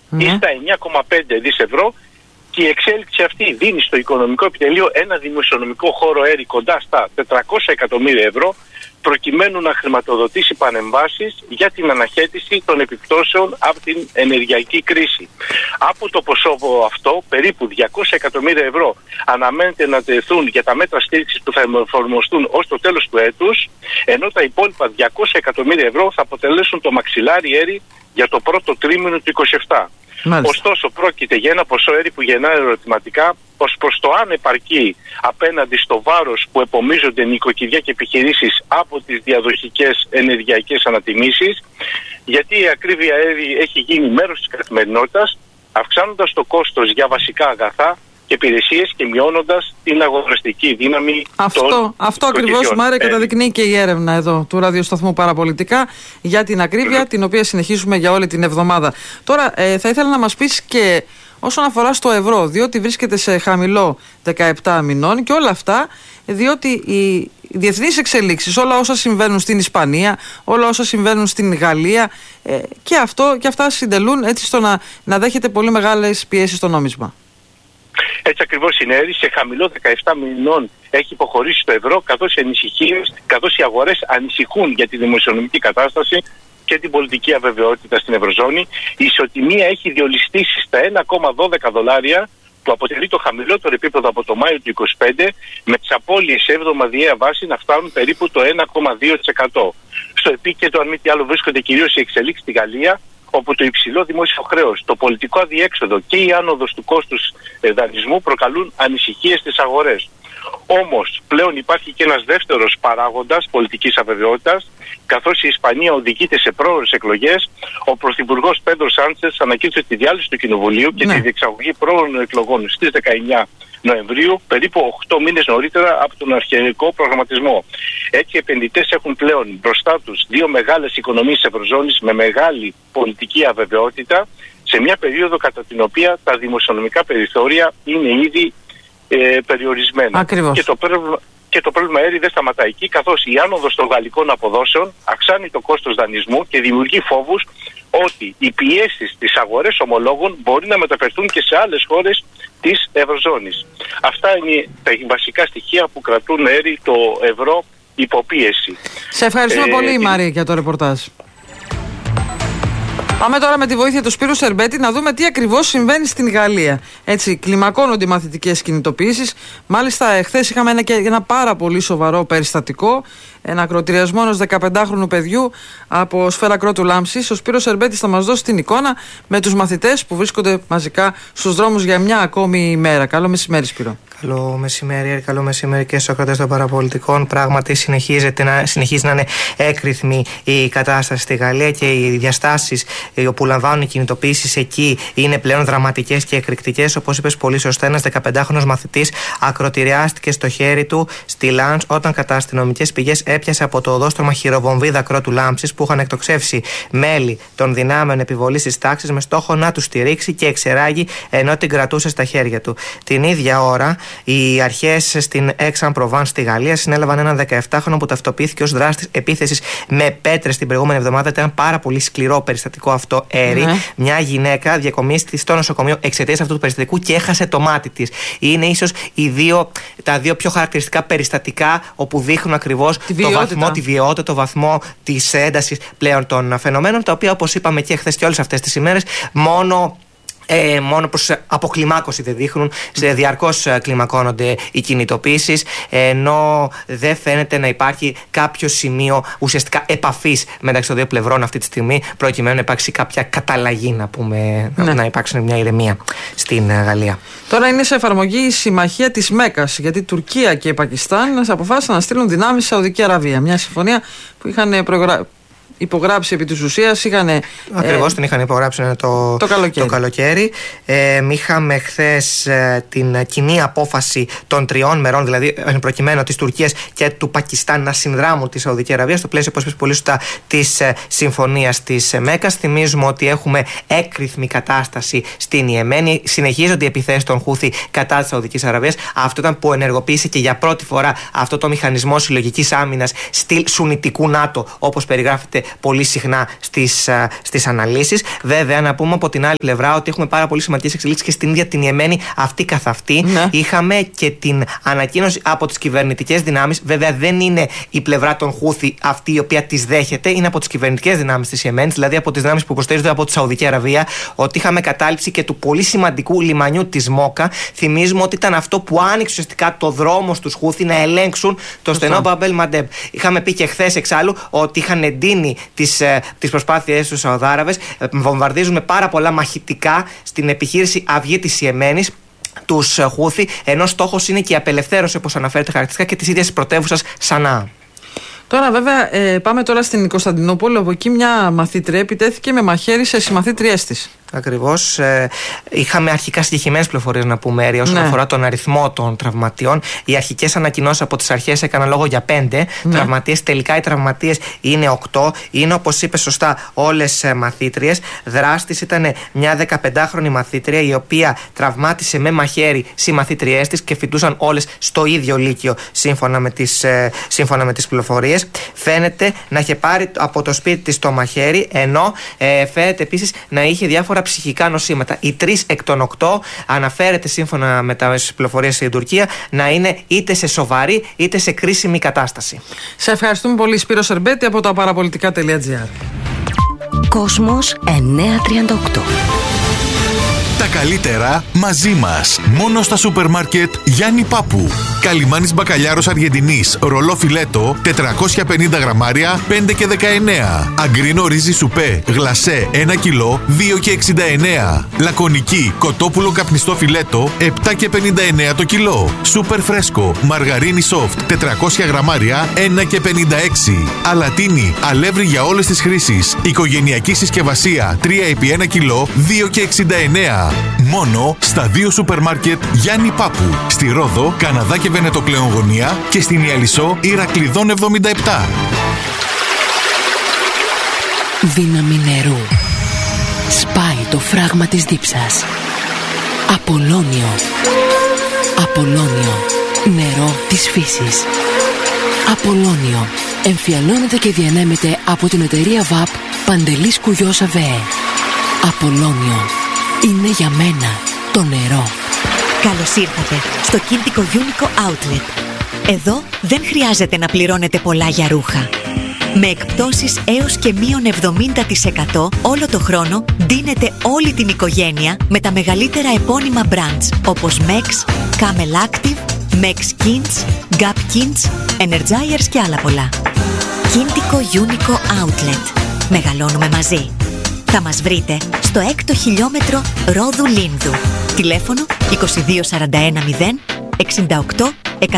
ή στα 9,5 δις ευρώ, και η εξέλιξη αυτή δίνει στο οικονομικό επιτελείο ένα δημοσιονομικό χώρο αέρι κοντά στα 400 εκατομμύρια ευρώ, προκειμένου να χρηματοδοτήσει πανεμβάσεις για την αναχέτηση των επιπτώσεων από την ενεργειακή κρίση. Από το ποσό αυτό, περίπου 200 εκατομμύρια ευρώ αναμένεται να τεθούν για τα μέτρα στήριξης που θα εφαρμοστούν ως το τέλος του έτους, ενώ τα υπόλοιπα 200 εκατομμύρια ευρώ θα αποτελέσουν το μαξιλάρι αέρι για το πρώτο τρίμηνο του 2027. Μάλιστα. Ωστόσο, πρόκειται για ένα ποσό αέρι που γεννά ερωτηματικά ως προς το αν επαρκεί απέναντι στο βάρος που επομίζονται νοικοκυριά και επιχειρήσεις από τις διαδοχικές ενεργειακές ανατιμήσεις, γιατί η ακρίβεια αέρι έχει γίνει μέρος της καθημερινότητας, αυξάνοντας το κόστος για βασικά αγαθά και υπηρεσίες και μειώνοντας την αγοραστική δύναμη των Αυτό ακριβώς, Μάρια, καταδεικνύει και η έρευνα εδώ του ραδιοσταθμού Παραπολιτικά για την ακρίβεια, την οποία συνεχίζουμε για όλη την εβδομάδα. Τώρα θα ήθελα να μας πεις και όσον αφορά στο ευρώ, διότι βρίσκεται σε χαμηλό 17 μηνών, και όλα αυτά διότι οι διεθνείς εξελίξεις, όλα όσα συμβαίνουν στην Ισπανία, όλα όσα συμβαίνουν στην Γαλλία, και αυτά συντελούν έτσι στο να δέχεται πολύ μεγάλες πιέσεις στο νόμισμα. Έτσι ακριβώς είναι. Σε χαμηλό 17 μηνών έχει υποχωρήσει το ευρώ, καθώς οι αγορές ανησυχούν για τη δημοσιονομική κατάσταση και την πολιτική αβεβαιότητα στην Ευρωζώνη. Η ισοτιμία έχει διολιστήσει στα 1,12 δολάρια, που αποτελεί το χαμηλότερο επίπεδο από το Μάιο του 2025, με τις απώλειες σε εβδομαδιαία βάση να φτάνουν περίπου το 1,2%. Στο επίκεντρο, αν μη τι άλλο, βρίσκονται κυρίως οι εξελίξεις στη Γαλλία, όπου το υψηλό δημόσιο χρέος, το πολιτικό αδιέξοδο και η άνοδος του κόστους δανεισμού προκαλούν ανησυχίες στις αγορές. Όμως πλέον υπάρχει και ένας δεύτερος παράγοντας πολιτικής αβεβαιότητας, καθώς η Ισπανία οδηγείται σε πρόορες εκλογές. Ο Πρωθυπουργός Πέντρο Σάντσες ανακοίνωσε τη διάλυση του Κοινοβουλίου και τη διεξαγωγή πρόορων εκλογών στις 19 Νοεμβρίου, περίπου 8 μήνες νωρίτερα από τον αρχαϊκό προγραμματισμό. Έτσι, οι επενδυτές έχουν πλέον μπροστά τους δύο μεγάλες οικονομίες της Ευρωζώνης με μεγάλη πολιτική αβεβαιότητα, σε μια περίοδο κατά την οποία τα δημοσιονομικά περιθώρια είναι ήδη περιορισμένα. Ακριβώς. Και το πρόβλημα αέρι δεν σταματά εκεί, καθώς η άνοδος των γαλλικών αποδόσεων αυξάνει το κόστος δανεισμού και δημιουργεί φόβους ότι οι πιέσεις στις αγορές ομολόγων μπορεί να μεταφερθούν και σε άλλες χώρες της Ευρωζώνης. Αυτά είναι τα βασικά στοιχεία που κρατούν αέρι το ευρώ υποπίεση. Σε ευχαριστούμε πολύ, Μάρια, για το ρεπορτάζ. Πάμε τώρα με τη βοήθεια του Σπύρου Σερμπέτη να δούμε τι ακριβώς συμβαίνει στην Γαλλία. Έτσι, κλιμακώνονται οι μαθητικές κινητοποιήσεις. Μάλιστα, εχθές είχαμε ένα πάρα πολύ σοβαρό περιστατικό. Ένα ακροτηριασμό ενός 15χρονου παιδιού από σφαίρα κρότου λάμψης. Ο Σπύρος Σερμπέτης θα μας δώσει την εικόνα με τους μαθητές που βρίσκονται μαζικά στους δρόμους για μια ακόμη ημέρα. Καλό μεσημέρι, Σπύρο. Καλό μεσημέρι και στους ακροατές των Παραπολιτικών. Πράγματι συνεχίζει να είναι έκρηθμη η κατάσταση στη Γαλλία και οι διαστάσεις που λαμβάνουν οι κινητοποιήσεις εκεί είναι πλέον δραματικές και εκρηκτικές. Όπως είπες πολύ σωστά, ένας 15χρονος μαθητής ακροτηριάστηκε στο χέρι του στη Λάνς όταν κατά αστυνομικές πηγές έπιασε από το οδόστρωμα χειροβομβίδα κρότου λάμψης που είχαν εκτοξεύσει μέλη των δυνάμεων επιβολής της τάξης με στόχο να του στηρίξει και εξεράγει ενώ την κρατούσε στα χέρια του. Την ίδια ώρα, οι αρχές στην Aix-en-Provence στη Γαλλία συνέλαβαν έναν 17χρονο που ταυτοποιήθηκε ως δράστης επίθεσης με πέτρες την προηγούμενη εβδομάδα. Ήταν πάρα πολύ σκληρό περιστατικό αυτό, Έρη. Μια γυναίκα διακομίστηκε στο νοσοκομείο εξαιτίας αυτού του περιστατικού και έχασε το μάτι της. Είναι ίσως τα δύο πιο χαρακτηριστικά περιστατικά όπου δείχνουν ακριβώς τη βιαιότητα, το βαθμό της έντασης πλέον των φαινομένων, τα οποία, όπως είπαμε και χθες και όλες αυτές τις ημέρες, μόνο προς αποκλιμάκωση δεν δείχνουν. Διαρκώς κλιμακώνονται οι κινητοποίησεις, ενώ δεν φαίνεται να υπάρχει κάποιο σημείο ουσιαστικά επαφής μεταξύ των δύο πλευρών αυτή τη στιγμή, προκειμένου να υπάρξει κάποια καταλλαγή, να υπάρξει μια ηρεμία στην Γαλλία. Τώρα είναι σε εφαρμογή η συμμαχία της Μέκας, γιατί Τουρκία και Πακιστάν αποφάσισαν να στείλουν δυνάμεις στη Σαουδική Αραβία. Μια συμφωνία που είχαν υπογράψει επί της ουσίας. Ακριβώς την είχαν υπογράψει το καλοκαίρι. Είχαμε χθες την κοινή απόφαση των τριών μερών, δηλαδή προκειμένου της Τουρκίας και του Πακιστάν, να συνδράμουν τη Σαουδική Αραβία στο πλαίσιο, όπως είπες πολύ σωστά, της συμφωνίας της Μέκας. Θυμίζουμε ότι έχουμε έκρηθμη κατάσταση στην Ιεμένη. Συνεχίζονται οι επιθέσεις των Χούθι κατά της Σαουδικής Αραβίας. Αυτό ήταν που ενεργοποίησε και για πρώτη φορά αυτό το μηχανισμό συλλογικής άμυνας στυλ σουνιτικού ΝΑΤΟ, όπως περιγράφεται πολύ συχνά στις αναλύσεις. Βέβαια, να πούμε από την άλλη πλευρά ότι έχουμε πάρα πολύ σημαντικές εξελίξεις και στην ίδια την Ιεμένη αυτή καθ' αυτή. Ναι. Είχαμε και την ανακοίνωση από τις κυβερνητικές δυνάμεις. Βέβαια, δεν είναι η πλευρά των Χούθι αυτή η οποία τις δέχεται, είναι από τις κυβερνητικές δυνάμεις της Ιεμένης, δηλαδή από τις δυνάμεις που υποστηρίζονται από τη Σαουδική Αραβία, ότι είχαμε κατάληψη και του πολύ σημαντικού λιμανιού της Μόκα. Θυμίζουμε ότι ήταν αυτό που άνοιξε ουσιαστικά το δρόμο στους Χούθι να ελέγξουν το στενό Μπαμπ Μαντέμ. Είχαμε πει και χθες εξάλλου ότι είχαν εντείνει τις προσπάθειές τους Σαουδάραβες, βομβαρδίζουν με πάρα πολλά μαχητικά στην επιχείρηση Αυγή της Ιεμένης τους Χούθι, ενώ στόχος είναι και η απελευθέρωση, όπως αναφέρεται χαρακτηριστικά, και της ίδιας της πρωτεύουσας Σανά. Τώρα, βέβαια, πάμε τώρα στην Κωνσταντινούπολη, όπου εκεί μια μαθήτρια επιτέθηκε με μαχαίρι σε συμμαθήτριές της. Ακριβώς. Είχαμε αρχικά συγκεκριμένες πληροφορίες να πούμε, Έρια, όσον αφορά τον αριθμό των τραυματιών. Οι αρχικές ανακοινώσεις από τις αρχές έκαναν λόγο για 5 τραυματίες. Τελικά οι τραυματίες είναι 8. Είναι, όπως είπε σωστά, όλες μαθήτριες. Δράστης ήταν μια 15χρονη μαθήτρια, η οποία τραυμάτισε με μαχαίρι συμμαθήτριές της και φοιτούσαν όλες στο ίδιο λύκειο, σύμφωνα με τις πληροφορίες. Φαίνεται να είχε πάρει από το σπίτι της το μαχαίρι, ενώ φαίνεται επίσης να είχε διάφορα ψυχικά νοσήματα. Οι 3 εκ των 8 αναφέρεται, σύμφωνα με τις πληροφορίες στην Τουρκία, να είναι είτε σε σοβαρή είτε σε κρίσιμη κατάσταση. Σε ευχαριστούμε πολύ, Σπύρο Σερμπέτη, από το παραπολιτικά.gr. Κόσμος 938. Τα καλύτερα μαζί μας. Μόνο στα σούπερ μάρκετ Γιάννη Πάπου. Καλιμάνης μπακαλιάρος Αργεντινής, ρολό φιλέτο, 450 γραμμάρια, 5 και 19. Αγκρίνο ρύζι σουπέ, γλασέ, 1 κιλό, 2 και 69. Λακωνική, κοτόπουλο καπνιστό φιλέτο, 7 και 59 το κιλό. Σούπερ φρέσκο, μαργαρίνι soft, 400 γραμμάρια, 1 και 56. Αλατίνι, αλεύρι για όλες τις χρήσεις. Οικογενειακή συσκευασία, 3 επί 1 κιλό, 2 και 69. Μόνο στα 2 σούπερ μάρκετ Γιάννη Πάπου. Στη Ρόδο, Καναδά και Βενετοκλέον γωνία, και στην Ιαλισσό, Ηρακλειδών 77. Δύναμη νερού. Σπάει το φράγμα της δίψας. Απολώνιο. Απολώνιο. Νερό της φύσης. Απολώνιο. Εμφιαλώνεται και διανέμεται από την εταιρεία ΒΑΠ Παντελής Κουγιός ΑΒΕ. Απολώνιο. Είναι για μένα το νερό. Καλώς ήρθατε στο Κίντικο Unico Outlet. Εδώ δεν χρειάζεται να πληρώνετε πολλά για ρούχα. Με εκπτώσεις έως και μείον 70% όλο το χρόνο ντύνετε όλη την οικογένεια με τα μεγαλύτερα επώνυμα brands όπως Mex, Camel Active, Mex Kins, Gap Kins, Energizers και άλλα πολλά. Κίντικο Unico Outlet. Μεγαλώνουμε μαζί. Θα μας βρείτε στο 6ο χιλιόμετρο Ρόδου Λίνδου. Τηλέφωνο 2241 0 68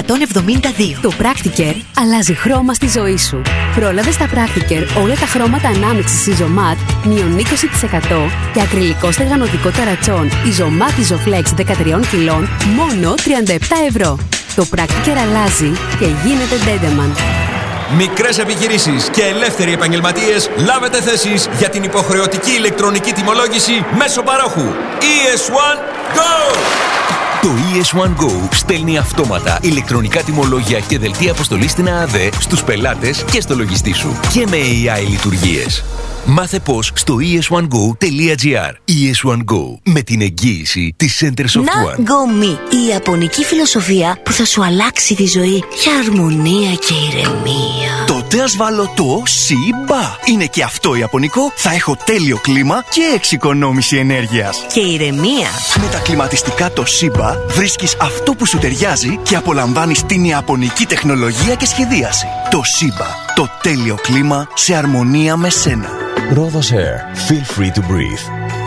172. Το Practicare αλλάζει χρώμα στη ζωή σου. Πρόλαβε στα Practicare όλα τα χρώματα ανάμειξης Isomat μείον 20% και ακριλικό στεγανωτικό ταρατσόν Isomat Isoflex 13 κιλών μόνο 37 ευρώ. Το Practicare αλλάζει και γίνεται Dedeman. Μικρές επιχειρήσεις και ελεύθεροι επαγγελματίες, λάβετε θέσεις για την υποχρεωτική ηλεκτρονική τιμολόγηση μέσω παρόχου. ES1 Go! Το ES1 Go στέλνει αυτόματα ηλεκτρονικά τιμολόγια και δελτία αποστολής στην ΑΑΔ στους πελάτες και στο λογιστή σου και με AI λειτουργίες. Μάθε πώς στο es1go.gr. ES1 Go, με την εγγύηση της Center Software. Να Go Me, η ιαπωνική φιλοσοφία που θα σου αλλάξει τη ζωή για αρμονία και ηρεμία. Τότε ας βάλω το Shiba. Είναι και αυτό ιαπωνικό, θα έχω τέλειο κλίμα και εξοικονόμηση ενέργειας. Και ηρεμία. Με τα κλιματιστικά το Shiba βρίσκεις αυτό που σου ταιριάζει και απολαμβάνεις την ιαπωνική τεχνολογία και σχεδίαση. Το Shiba, το τέλειο κλίμα σε αρμονία με σένα. Rhodos Air. Feel free to breathe.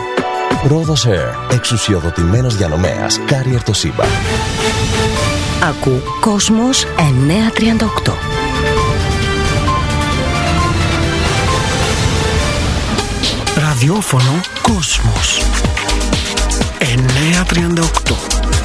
Rhodos Air. Εξουσιοδοτημένος διανομέας. Carrier Toshiba. Ακού Κόσμος 938. Ραδιόφωνο Κόσμος 938.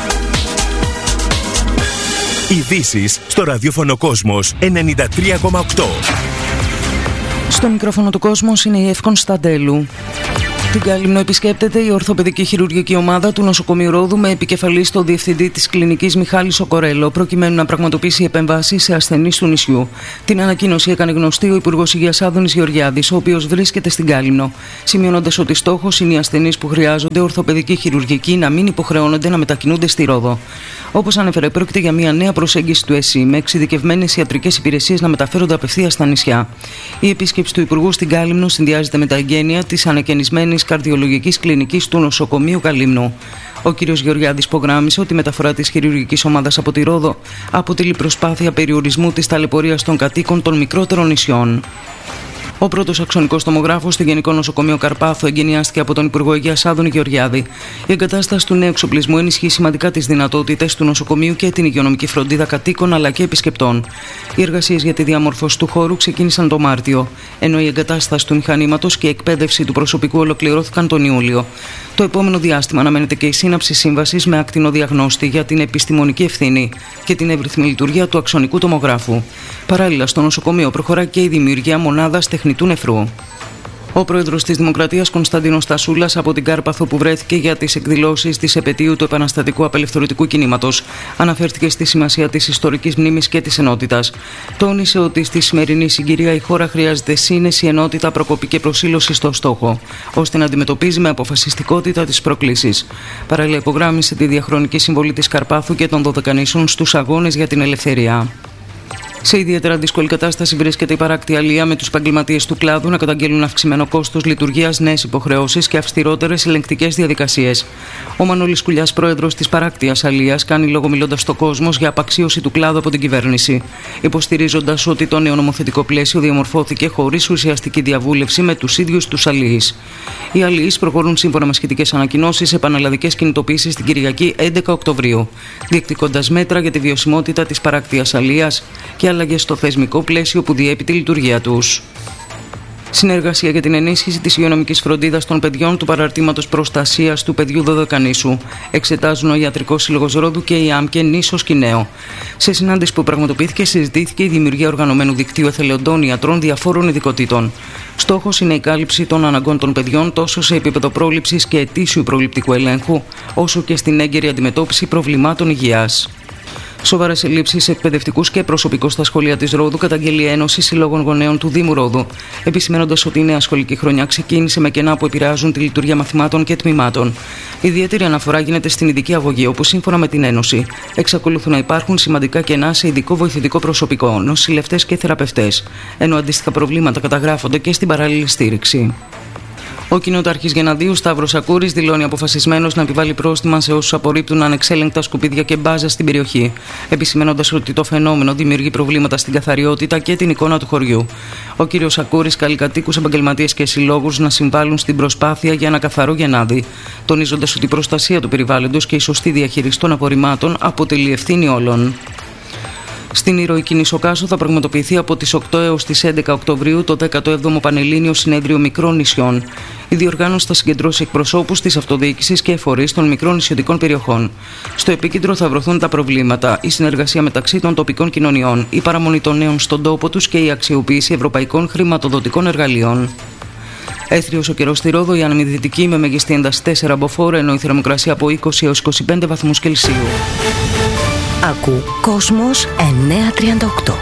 Ειδήσεις στο ραδιόφωνο Κόσμος 93,8. Στο μικρόφωνο του Κόσμος είναι η Ευκονσταντέλου. Την Κάλυμνο επισκέπτεται η ορθοπαιδική χειρουργική ομάδα του νοσοκομείου Ρόδου με επικεφαλή στο διευθυντή της κλινικής Μιχάλη Σοκορέλο, προκειμένου να πραγματοποιήσει επεμβάσεις σε ασθενείς του νησιού. Την ανακοίνωση έκανε γνωστή ο Υπουργός Υγείας Άδωνης Γεωργιάδης, ο οποίος βρίσκεται στην Κάλυμνο, σημειώνοντας ότι στόχος είναι οι ασθενείς που χρειάζονται ορθοπαιδική χειρουργική να μην υποχρεώνονται να μετακινούνται στη Ρόδο. Όπως ανέφερε, πρόκειται για μια νέα προσέγγιση του ΕΣΥ, με εξειδικευμένες ιατρικές υπηρεσίες να μεταφέρονται απευθείας στα νησιά. Η επίσκεψη του Υπουργού στην Κάλυμνο συνδυάζεται με τα εγγένεια της ανακαινισμένης καρδιολογικής κλινικής του νοσοκομείου Καλύμνου. Ο κ. Γεωργιάδης υπογράμμισε ότι η μεταφορά της χειρουργικής ομάδας από τη Ρόδο αποτελεί προσπάθεια περιορισμού της ταλαιπωρίας των κατοίκων των μικρότερων νησιών. Ο πρώτος αξονικός τομογράφος στο Γενικό Νοσοκομείο Καρπάθου εγκαινιάστηκε από τον Υπουργό Υγείας Άδωνη Γεωργιάδη. Η εγκατάσταση του νέου εξοπλισμού ενισχύει σημαντικά τις δυνατότητες του νοσοκομείου και την υγειονομική φροντίδα κατοίκων αλλά και επισκεπτών. Οι εργασίες για τη διαμόρφωση του χώρου ξεκίνησαν το Μάρτιο, ενώ η εγκατάσταση του μηχανήματος και η εκπαίδευση του προσωπικού ολοκληρώθηκαν τον Ιούλιο. Το επόμενο διάστημα αναμένεται και η σύναψη σύμβασης με ακτινοδιαγνώστη για την επιστημονική ευθύνη και την εύρυθμη λειτουργία του αξονικού τομογράφου. Παράλληλα, στο νοσοκομείο προχωρά και η δημιουργία μονάδας τεχνητού νεφρού. Ο πρόεδρος της Δημοκρατίας Κωνσταντίνος Τασούλας από την Κάρπαθο, που βρέθηκε για τις εκδηλώσεις της επετείου του επαναστατικού απελευθερωτικού κινήματος, αναφέρθηκε στη σημασία της ιστορικής μνήμης και της ενότητας. Τόνισε ότι στη σημερινή συγκυρία η χώρα χρειάζεται σύνεση, ενότητα, προκοπή και προσήλωση στο στόχο, ώστε να αντιμετωπίζει με αποφασιστικότητα τις προκλήσεις. Παράλληλα, υπογράμμισε τη διαχρονική συμβολή της Καρπάθου και των Δωδεκανήσων στους αγώνες για την ελευθερία. Σε ιδιαίτερα δύσκολη κατάσταση βρίσκεται η παράκτη αλεία, με τους επαγγελματίες του κλάδου να καταγγέλνουν αυξημένο κόστος λειτουργίας, νέες υποχρεώσεις και αυστηρότερες ελεγκτικές διαδικασίες. Ο Μανώλης Κουλιάς, πρόεδρος της παράκτιας αλείας, κάνει λόγο μιλώντας στο Κόσμος για απαξίωση του κλάδου από την κυβέρνηση, υποστηρίζοντας ότι το νέο νομοθετικό πλαίσιο διαμορφώθηκε χωρίς ουσιαστική διαβούλευση με τους ίδιους τους αλεείς. Οι αλεείς προχωρούν σύμφωνα με σχετικές ανακοινώσεις σε πανελλαδικές κινητοποίησεις την Κυριακή 11 Οκτωβρίου, διεκδικώντας μέτρα για τη βιωσιμότητα της παράκτιας αλείας και αλλαγές στο θεσμικό πλαίσιο που διέπει τη λειτουργία τους. Συνεργασία για την ενίσχυση της υγειονομικής φροντίδας των παιδιών του παραρτήματος προστασίας του παιδιού Δωδεκανήσου εξετάζουν ο Ιατρικός Σύλλογος Ρόδου και η ΑΜΚΕ Νήσος Κινέο. Σε συνάντηση που πραγματοποιήθηκε, συζητήθηκε η δημιουργία οργανωμένου δικτύου εθελοντών ιατρών διαφόρων ειδικοτήτων. Στόχος είναι η κάλυψη των αναγκών των παιδιών τόσο σε επίπεδο πρόληψης και ετήσιου προληπτικού ελέγχου, όσο και στην έγκαιρη αντιμετώπιση προβλημάτων υγείας. Σοβαρές ελλείψεις σε εκπαιδευτικούς και προσωπικό στα σχολεία της Ρόδου καταγγέλει η Ένωση Συλλόγων Γονέων του Δήμου Ρόδου, επισημαίνοντας ότι η νέα σχολική χρονιά ξεκίνησε με κενά που επηρεάζουν τη λειτουργία μαθημάτων και τμήματων. Ιδιαίτερη αναφορά γίνεται στην ειδική αγωγή, όπου σύμφωνα με την Ένωση εξακολουθούν να υπάρχουν σημαντικά κενά σε ειδικό βοηθητικό προσωπικό, νοσηλευτές και θεραπευτές, ενώ αντίστοιχα προβλήματα καταγράφονται και στην παράλληλη στήριξη. Ο κοινοτάρχης Γεναδίου Σταύρος Ακούρης δηλώνει αποφασισμένος να επιβάλλει πρόστιμα σε όσους απορρίπτουν ανεξέλεγκτα σκουπίδια και μπάζα στην περιοχή, επισημαίνοντας ότι το φαινόμενο δημιουργεί προβλήματα στην καθαριότητα και την εικόνα του χωριού. Ο κ. Ακούρης καλεί κατοίκους, επαγγελματίες και συλλόγους να συμβάλλουν στην προσπάθεια για ένα καθαρό Γενάδη, τονίζοντας ότι η προστασία του περιβάλλοντος και η σωστή διαχείριση των απορριμμάτων αποτελεί ευθύνη όλων. Στην ηρωική Νησοκάσο θα πραγματοποιηθεί από τις 8 έως τις 11 Οκτωβρίου το 17ο Πανελλήνιο Συνέδριο Μικρών Νησιών. Η διοργάνωση θα συγκεντρώσει εκπροσώπους της αυτοδιοίκησης και φορείς των μικρών νησιωτικών περιοχών. Στο επίκεντρο θα βρεθούν τα προβλήματα, η συνεργασία μεταξύ των τοπικών κοινωνιών, η παραμονή των νέων στον τόπο τους και η αξιοποίηση ευρωπαϊκών χρηματοδοτικών εργαλείων. Έθριος ο καιρός στη Ρόδο, η άνεμη δυτική με μεγιστή ένταση 4 μποφόρ, ενώ η θερμοκρασία από 20 έως 25 βαθμούς Κελσίου. Ακού Κόσμος 938.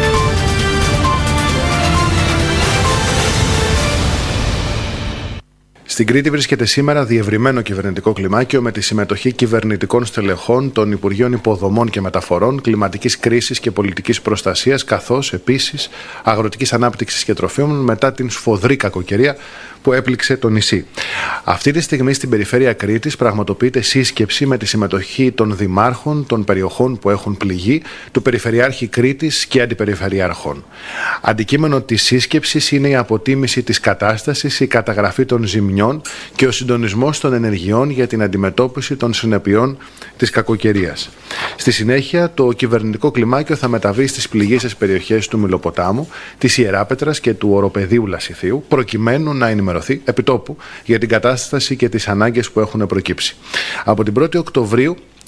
Στην Κρήτη βρίσκεται σήμερα διευρυμένο κυβερνητικό κλιμάκιο με τη συμμετοχή κυβερνητικών στελεχών των Υπουργείων Υποδομών και Μεταφορών, Κλιματικής Κρίσης και Πολιτικής Προστασίας, καθώς επίσης Αγροτικής Ανάπτυξης και Τροφίμων μετά την σφοδρή κακοκαιρία που έπληξε το νησί. Αυτή τη στιγμή στην περιφέρεια Κρήτης πραγματοποιείται σύσκεψη με τη συμμετοχή των δημάρχων των περιοχών που έχουν πληγεί, του Περιφερειάρχη Κρήτης και Αντιπεριφερειάρχων. Αντικείμενο της σύσκεψης είναι η αποτίμηση της κατάστασης, η καταγραφή των ζημιών και ο συντονισμός των ενεργειών για την αντιμετώπιση των συνεπειών της κακοκαιρίας. Στη συνέχεια, το κυβερνητικό κλιμάκιο θα μεταβεί στις πληγείσες περιοχές του Μηλοποτάμου, της Ιεράπετρας και του Οροπεδίου Λασιθίου, προκειμένου να ενημερωθεί επιτόπου για την κατάσταση και τις ανάγκες που έχουν προκύψει. Από την 1η Οκτωβρίου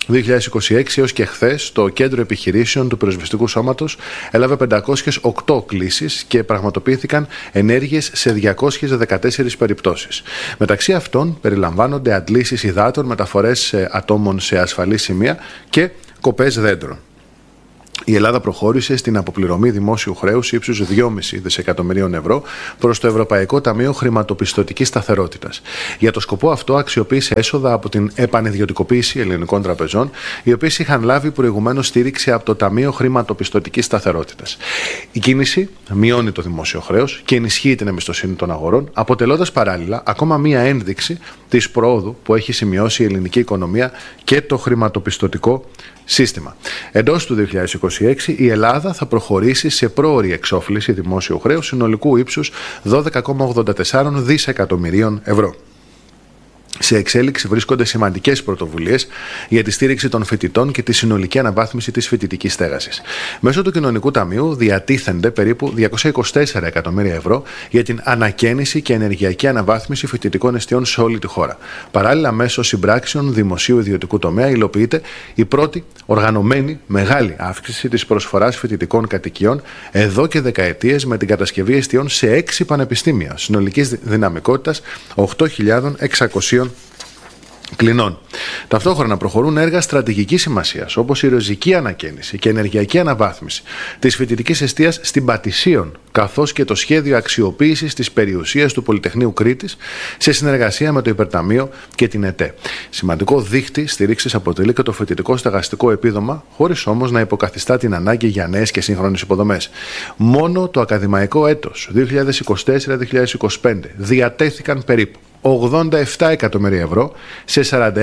2026 έως και χθες το Κέντρο Επιχειρήσεων του Πυροσβεστικού Σώματος έλαβε 508 κλήσεις και πραγματοποιήθηκαν ενέργειες σε 214 περιπτώσεις. Μεταξύ αυτών περιλαμβάνονται αντλήσεις υδάτων, μεταφορές ατόμων σε ασφαλή σημεία και κοπές δέντρων. Η Ελλάδα προχώρησε στην αποπληρωμή δημόσιου χρέους ύψους 2,5 δισεκατομμυρίων ευρώ προς το Ευρωπαϊκό Ταμείο Χρηματοπιστωτικής Σταθερότητας. Για το σκοπό αυτό αξιοποίησε έσοδα από την επανιδιωτικοποίηση ελληνικών τραπεζών, οι οποίες είχαν λάβει προηγουμένως στήριξη από το Ταμείο Χρηματοπιστωτικής Σταθερότητας. Η κίνηση μειώνει το δημόσιο χρέος και ενισχύει την εμπιστοσύνη των αγορών, αποτελώντας παράλληλα ακόμα μία ένδειξη της προόδου που έχει σημειώσει η ελληνική οικονομία και το χρηματοπιστωτικό σύστημα. Εντός του 2026 η Ελλάδα θα προχωρήσει σε πρόωρη εξόφληση δημόσιου χρέους συνολικού ύψους 12,84 δισεκατομμυρίων ευρώ. Σε εξέλιξη βρίσκονται σημαντικές πρωτοβουλίες για τη στήριξη των φοιτητών και τη συνολική αναβάθμιση της φοιτητικής στέγασης. Μέσω του Κοινωνικού Ταμείου διατίθενται περίπου 224 εκατομμύρια ευρώ για την ανακαίνιση και ενεργειακή αναβάθμιση φοιτητικών εστιών σε όλη τη χώρα. Παράλληλα, μέσω συμπράξεων δημοσίου ιδιωτικού τομέα υλοποιείται η πρώτη οργανωμένη μεγάλη αύξηση της προσφοράς φοιτητικών κατοικιών εδώ και δεκαετίες με την κατασκευή εστιών σε 6 πανεπιστήμια συνολικής δυναμικότητας 8.600 κλινών. Ταυτόχρονα προχωρούν έργα στρατηγικής σημασίας όπως η ριζική ανακαίνιση και ενεργειακή αναβάθμιση της φοιτητικής εστίας στην Πατησίων, καθώς και το σχέδιο αξιοποίησης της περιουσίας του Πολυτεχνείου Κρήτης σε συνεργασία με το Υπερταμείο και την ΕΤΕ. Σημαντικό δείκτη στήριξης αποτελεί και το φοιτητικό στεγαστικό επίδομα, χωρίς όμως να υποκαθιστά την ανάγκη για νέες και σύγχρονες υποδομές. Μόνο το ακαδημαϊκό έτος 2024-2025 διατέθηκαν περίπου 87 εκατομμύρια ευρώ σε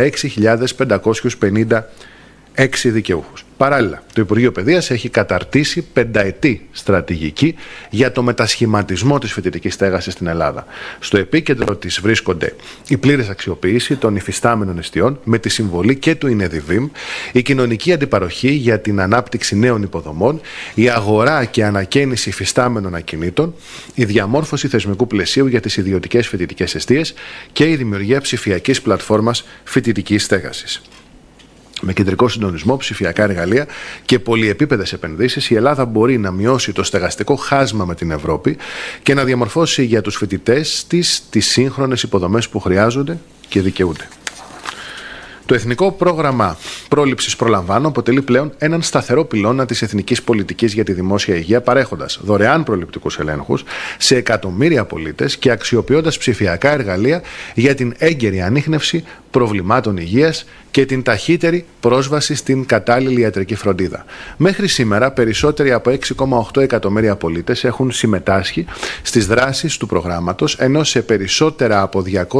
46.556 δικαιούχους. Παράλληλα, το Υπουργείο Παιδείας έχει καταρτήσει πενταετή στρατηγική για το μετασχηματισμό της φοιτητικής στέγασης στην Ελλάδα. Στο επίκεντρο της βρίσκονται η πλήρης αξιοποίηση των υφιστάμενων εστιών με τη συμβολή και του ΙΝΕΔΙΒΙΜ, η κοινωνική αντιπαροχή για την ανάπτυξη νέων υποδομών, η αγορά και ανακαίνιση υφιστάμενων ακινήτων, η διαμόρφωση θεσμικού πλαισίου για τις ιδιωτικές φοιτητικές εστίες και η δημιουργία ψηφιακής πλατφόρμας φοιτητικής στέγασης. Με κεντρικό συντονισμό, ψηφιακά εργαλεία και πολυεπίπεδες επενδύσεις, η Ελλάδα μπορεί να μειώσει το στεγαστικό χάσμα με την Ευρώπη και να διαμορφώσει για τους φοιτητές της τις σύγχρονες υποδομές που χρειάζονται και δικαιούνται. Το Εθνικό Πρόγραμμα Πρόληψης Προλαμβάνω αποτελεί πλέον έναν σταθερό πυλώνα της εθνικής πολιτικής για τη δημόσια υγεία, παρέχοντας δωρεάν προληπτικούς ελέγχους σε εκατομμύρια πολίτες και αξιοποιώντας ψηφιακά εργαλεία για την έγκαιρη ανίχνευση προβλημάτων υγείας και την ταχύτερη πρόσβαση στην κατάλληλη ιατρική φροντίδα. Μέχρι σήμερα, περισσότεροι από 6,8 εκατομμύρια πολίτες έχουν συμμετάσχει στις δράσεις του προγράμματος, ενώ σε περισσότερα από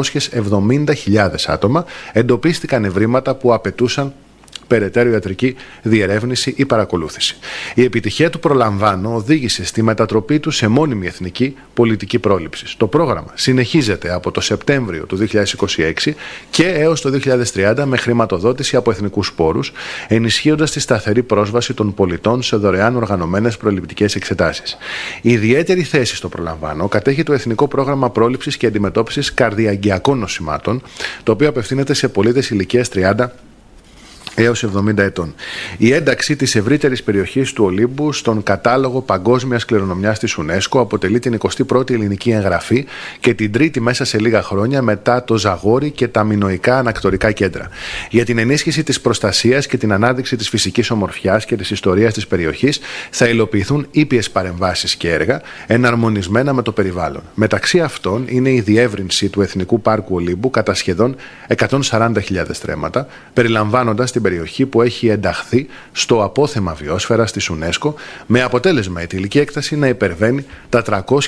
270.000 άτομα εντοπίστηκαν ευρήματα που απαιτούσαν περαιτέρω ιατρική διερεύνηση ή παρακολούθηση. Η επιτυχία του Προλαμβάνω οδήγησε στη μετατροπή του σε μόνιμη εθνική πολιτική πρόληψης. Το πρόγραμμα συνεχίζεται από το Σεπτέμβριο του 2026 και έως το 2030 με χρηματοδότηση από εθνικούς πόρους, ενισχύοντας τη σταθερή πρόσβαση των πολιτών σε δωρεάν οργανωμένες προληπτικές εξετάσεις. Η ιδιαίτερη θέση στο Προλαμβάνω κατέχει το Εθνικό Πρόγραμμα Πρόληψης και Αντιμετώπισης Καρδιαγγειακών Νοσημάτων, το οποίο απευθύνεται σε πολίτες ηλικίας 30 έως 70 ετών. Η ένταξη της ευρύτερης περιοχής του Ολύμπου στον κατάλογο παγκόσμιας κληρονομιάς της UNESCO αποτελεί την 21η ελληνική εγγραφή και την τρίτη μέσα σε λίγα χρόνια μετά το Ζαγόρι και τα μινοϊκά ανακτορικά κέντρα. Για την ενίσχυση της προστασίας και την ανάδειξη της φυσικής ομορφιάς και της ιστορίας της περιοχής θα υλοποιηθούν ήπιες παρεμβάσεις και έργα εναρμονισμένα με το περιβάλλον. Μεταξύ αυτών είναι η διεύρυνση του Εθνικού Πάρκου Ολύμπου κατά σχεδόν 140.000 στρέμματα, περιλαμβάνοντας την περιοχή που έχει ενταχθεί στο απόθεμα βιόσφαιρας της UNESCO, με αποτέλεσμα η τελική έκταση να υπερβαίνει τα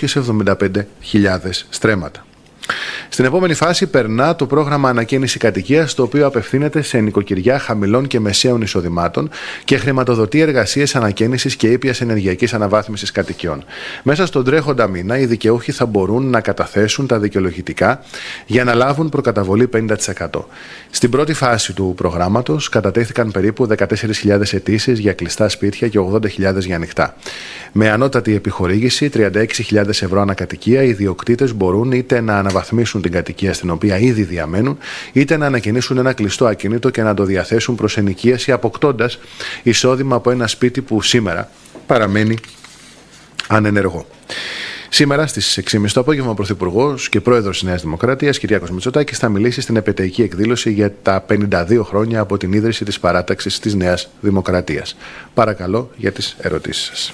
375.000 στρέμματα. Στην επόμενη φάση περνά το πρόγραμμα Ανακαίνιση Κατοικίας, το οποίο απευθύνεται σε νοικοκυριά χαμηλών και μεσαίων εισοδημάτων και χρηματοδοτεί εργασίες ανακαίνισης και ήπιας ενεργειακής αναβάθμισης κατοικιών. Μέσα στον τρέχοντα μήνα, οι δικαιούχοι θα μπορούν να καταθέσουν τα δικαιολογητικά για να λάβουν προκαταβολή 50%. Στην πρώτη φάση του προγράμματος κατατέθηκαν περίπου 14.000 αιτήσεις για κλειστά σπίτια και 80.000 για ανοιχτά. Με ανώτατη επιχορήγηση 36.000 ευρώ ανακατοικία, οι ιδιοκτήτες μπορούν είτε να αναβαθμίσουν αναβαθμίσουν την κατοικία στην οποία ήδη διαμένουν, είτε να ανακαινήσουν ένα κλειστό ακίνητο και να το διαθέσουν προς ενοικίαση, αποκτώντας εισόδημα από ένα σπίτι που σήμερα παραμένει ανενεργό. Σήμερα στις 6.30 το απόγευμα, ο Πρωθυπουργός και Πρόεδρος της Νέας Δημοκρατίας, Κυριάκος Μητσοτάκης, θα μιλήσει στην επαιτεϊκή εκδήλωση για τα 52 χρόνια από την ίδρυση της παράταξης της Νέας Δημοκρατίας. Παρακαλώ για τις ερωτήσεις σας.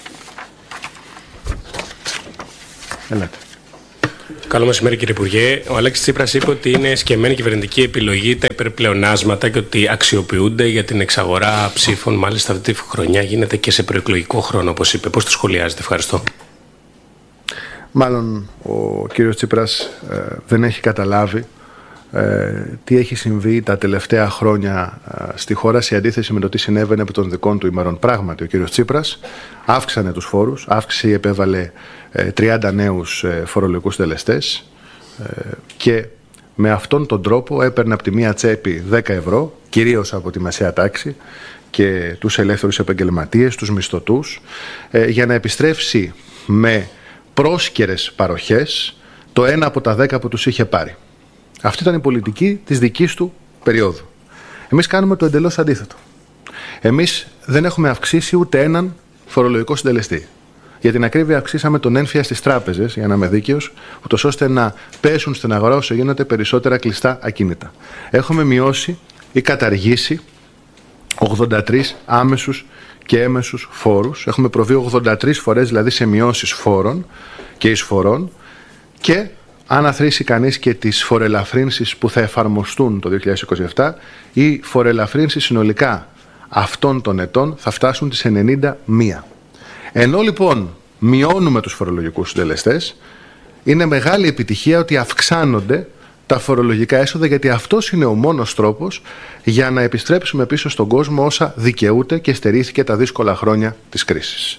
Ελάτε. Καλό μεσημέρι, κύριε Υπουργέ. Ο Αλέξης Τσίπρας είπε ότι είναι σκεμμένη κυβερνητική επιλογή τα υπερπλεονάσματα και ότι αξιοποιούνται για την εξαγορά ψήφων. Μάλιστα, αυτή τη χρονιά γίνεται και σε προεκλογικό χρόνο, όπως είπε. Πώς το σχολιάζετε? Ευχαριστώ. Μάλλον ο κύριος Τσίπρας δεν έχει καταλάβει τι έχει συμβεί τα τελευταία χρόνια στη χώρα σε αντίθεση με το τι συνέβαινε από των δικών του ημερών. Πράγματι, ο κύριος Τσίπρας αύξανε τους φόρους, αύξησε ή επέβαλε 30 νέους φορολογικούς συντελεστές και με αυτόν τον τρόπο έπαιρνε από τη μία τσέπη 10 ευρώ, κυρίως από τη μεσαία τάξη και τους ελεύθερους επαγγελματίες, τους μισθωτούς, για να επιστρέψει με πρόσκαιρες παροχές το 1 από τα 10 που τους είχε πάρει. Αυτή ήταν η πολιτική της δικής του περίοδου. Εμείς κάνουμε το εντελώς αντίθετο. Εμείς δεν έχουμε αυξήσει ούτε έναν φορολογικό συντελεστή. Για την ακρίβεια, αυξήσαμε τον έμφυα στις τράπεζες, για να είμαι δίκαιος, ούτως ώστε να πέσουν στην αγορά όσο γίνεται περισσότερα κλειστά ακίνητα. Έχουμε μειώσει ή καταργήσει 83 άμεσους και έμεσους φόρους. Έχουμε προβεί 83 φορές δηλαδή σε μειώσεις φόρων και εισφορών, και αν αθροίσει κανείς και τις φορελαφρύνσεις που θα εφαρμοστούν το 2027, οι φορελαφρύνσεις συνολικά αυτών των ετών θα φτάσουν τις 91. Ενώ λοιπόν μειώνουμε τους φορολογικούς συντελεστές, είναι μεγάλη επιτυχία ότι αυξάνονται τα φορολογικά έσοδα, γιατί αυτός είναι ο μόνος τρόπος για να επιστρέψουμε πίσω στον κόσμο όσα δικαιούται και στερήθηκε τα δύσκολα χρόνια της κρίσης.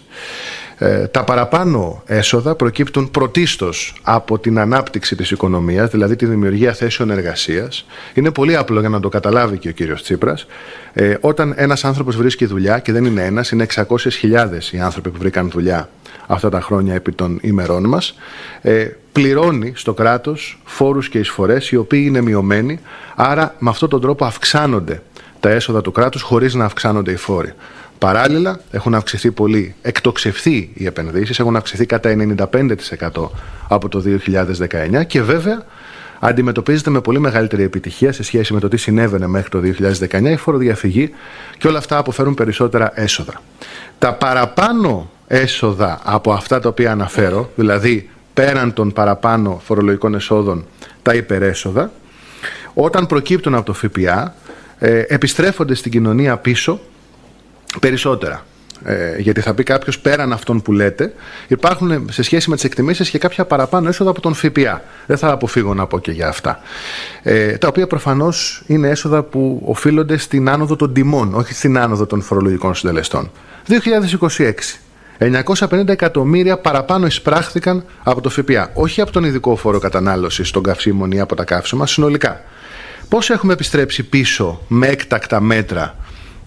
Τα παραπάνω έσοδα προκύπτουν πρωτίστως από την ανάπτυξη της οικονομίας, δηλαδή τη δημιουργία θέσεων εργασίας. Είναι πολύ απλό για να το καταλάβει και ο κύριος Τσίπρας. Όταν ένας άνθρωπος βρίσκει δουλειά, και δεν είναι ένας, είναι 600.000 οι άνθρωποι που βρήκαν δουλειά αυτά τα χρόνια επί των ημερών μας, πληρώνει στο κράτος φόρους και εισφορές οι οποίοι είναι μειωμένοι, άρα με αυτόν τον τρόπο αυξάνονται τα έσοδα του κράτους χωρίς να αυξάνονται οι φόροι. Παράλληλα, έχουν αυξηθεί πολύ, εκτοξευθεί οι επενδύσεις, έχουν αυξηθεί κατά 95% από το 2019 και βέβαια αντιμετωπίζεται με πολύ μεγαλύτερη επιτυχία σε σχέση με το τι συνέβαινε μέχρι το 2019 η φοροδιαφυγή, και όλα αυτά αποφέρουν περισσότερα έσοδα. Τα παραπάνω έσοδα από αυτά τα οποία αναφέρω, δηλαδή πέραν των παραπάνω φορολογικών εσόδων, τα υπερέσοδα, όταν προκύπτουν από το ΦΠΑ, επιστρέφονται στην κοινωνία πίσω περισσότερα. Γιατί θα πει κάποιος, πέραν αυτών που λέτε, υπάρχουν σε σχέση με τις εκτιμήσεις και κάποια παραπάνω έσοδα από τον ΦΠΑ. Δεν θα αποφύγω να πω και για αυτά. Τα οποία προφανώς είναι έσοδα που οφείλονται στην άνοδο των τιμών, όχι στην άνοδο των φορολογικών συντελεστών. 2026. 950 εκατομμύρια παραπάνω εισπράχθηκαν από το ΦΠΑ. Όχι από τον ειδικό φόρο κατανάλωσης των καυσίμων ή από τα καύσιμα, συνολικά. Πώς έχουμε επιστρέψει πίσω με έκτακτα μέτρα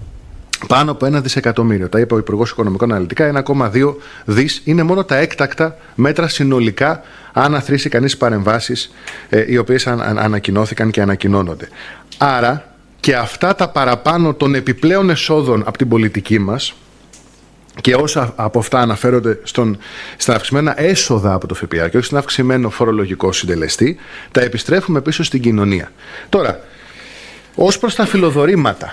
πάνω από 1 δισεκατομμύριο? Τα είπε ο Υπουργός Οικονομικών αναλυτικά, 1,2 δις είναι μόνο τα έκτακτα μέτρα συνολικά, αν αθροίσει κανείς παρεμβάσεις οι οποίες ανακοινώθηκαν και ανακοινώνονται. Άρα και αυτά τα παραπάνω των επιπλέον εσόδων από την πολιτική μας, και όσα από αυτά αναφέρονται στα αυξημένα έσοδα από το ΦΠΑ και όχι στον αυξημένο φορολογικό συντελεστή, τα επιστρέφουμε πίσω στην κοινωνία. Τώρα, ως προς τα φιλοδορήματα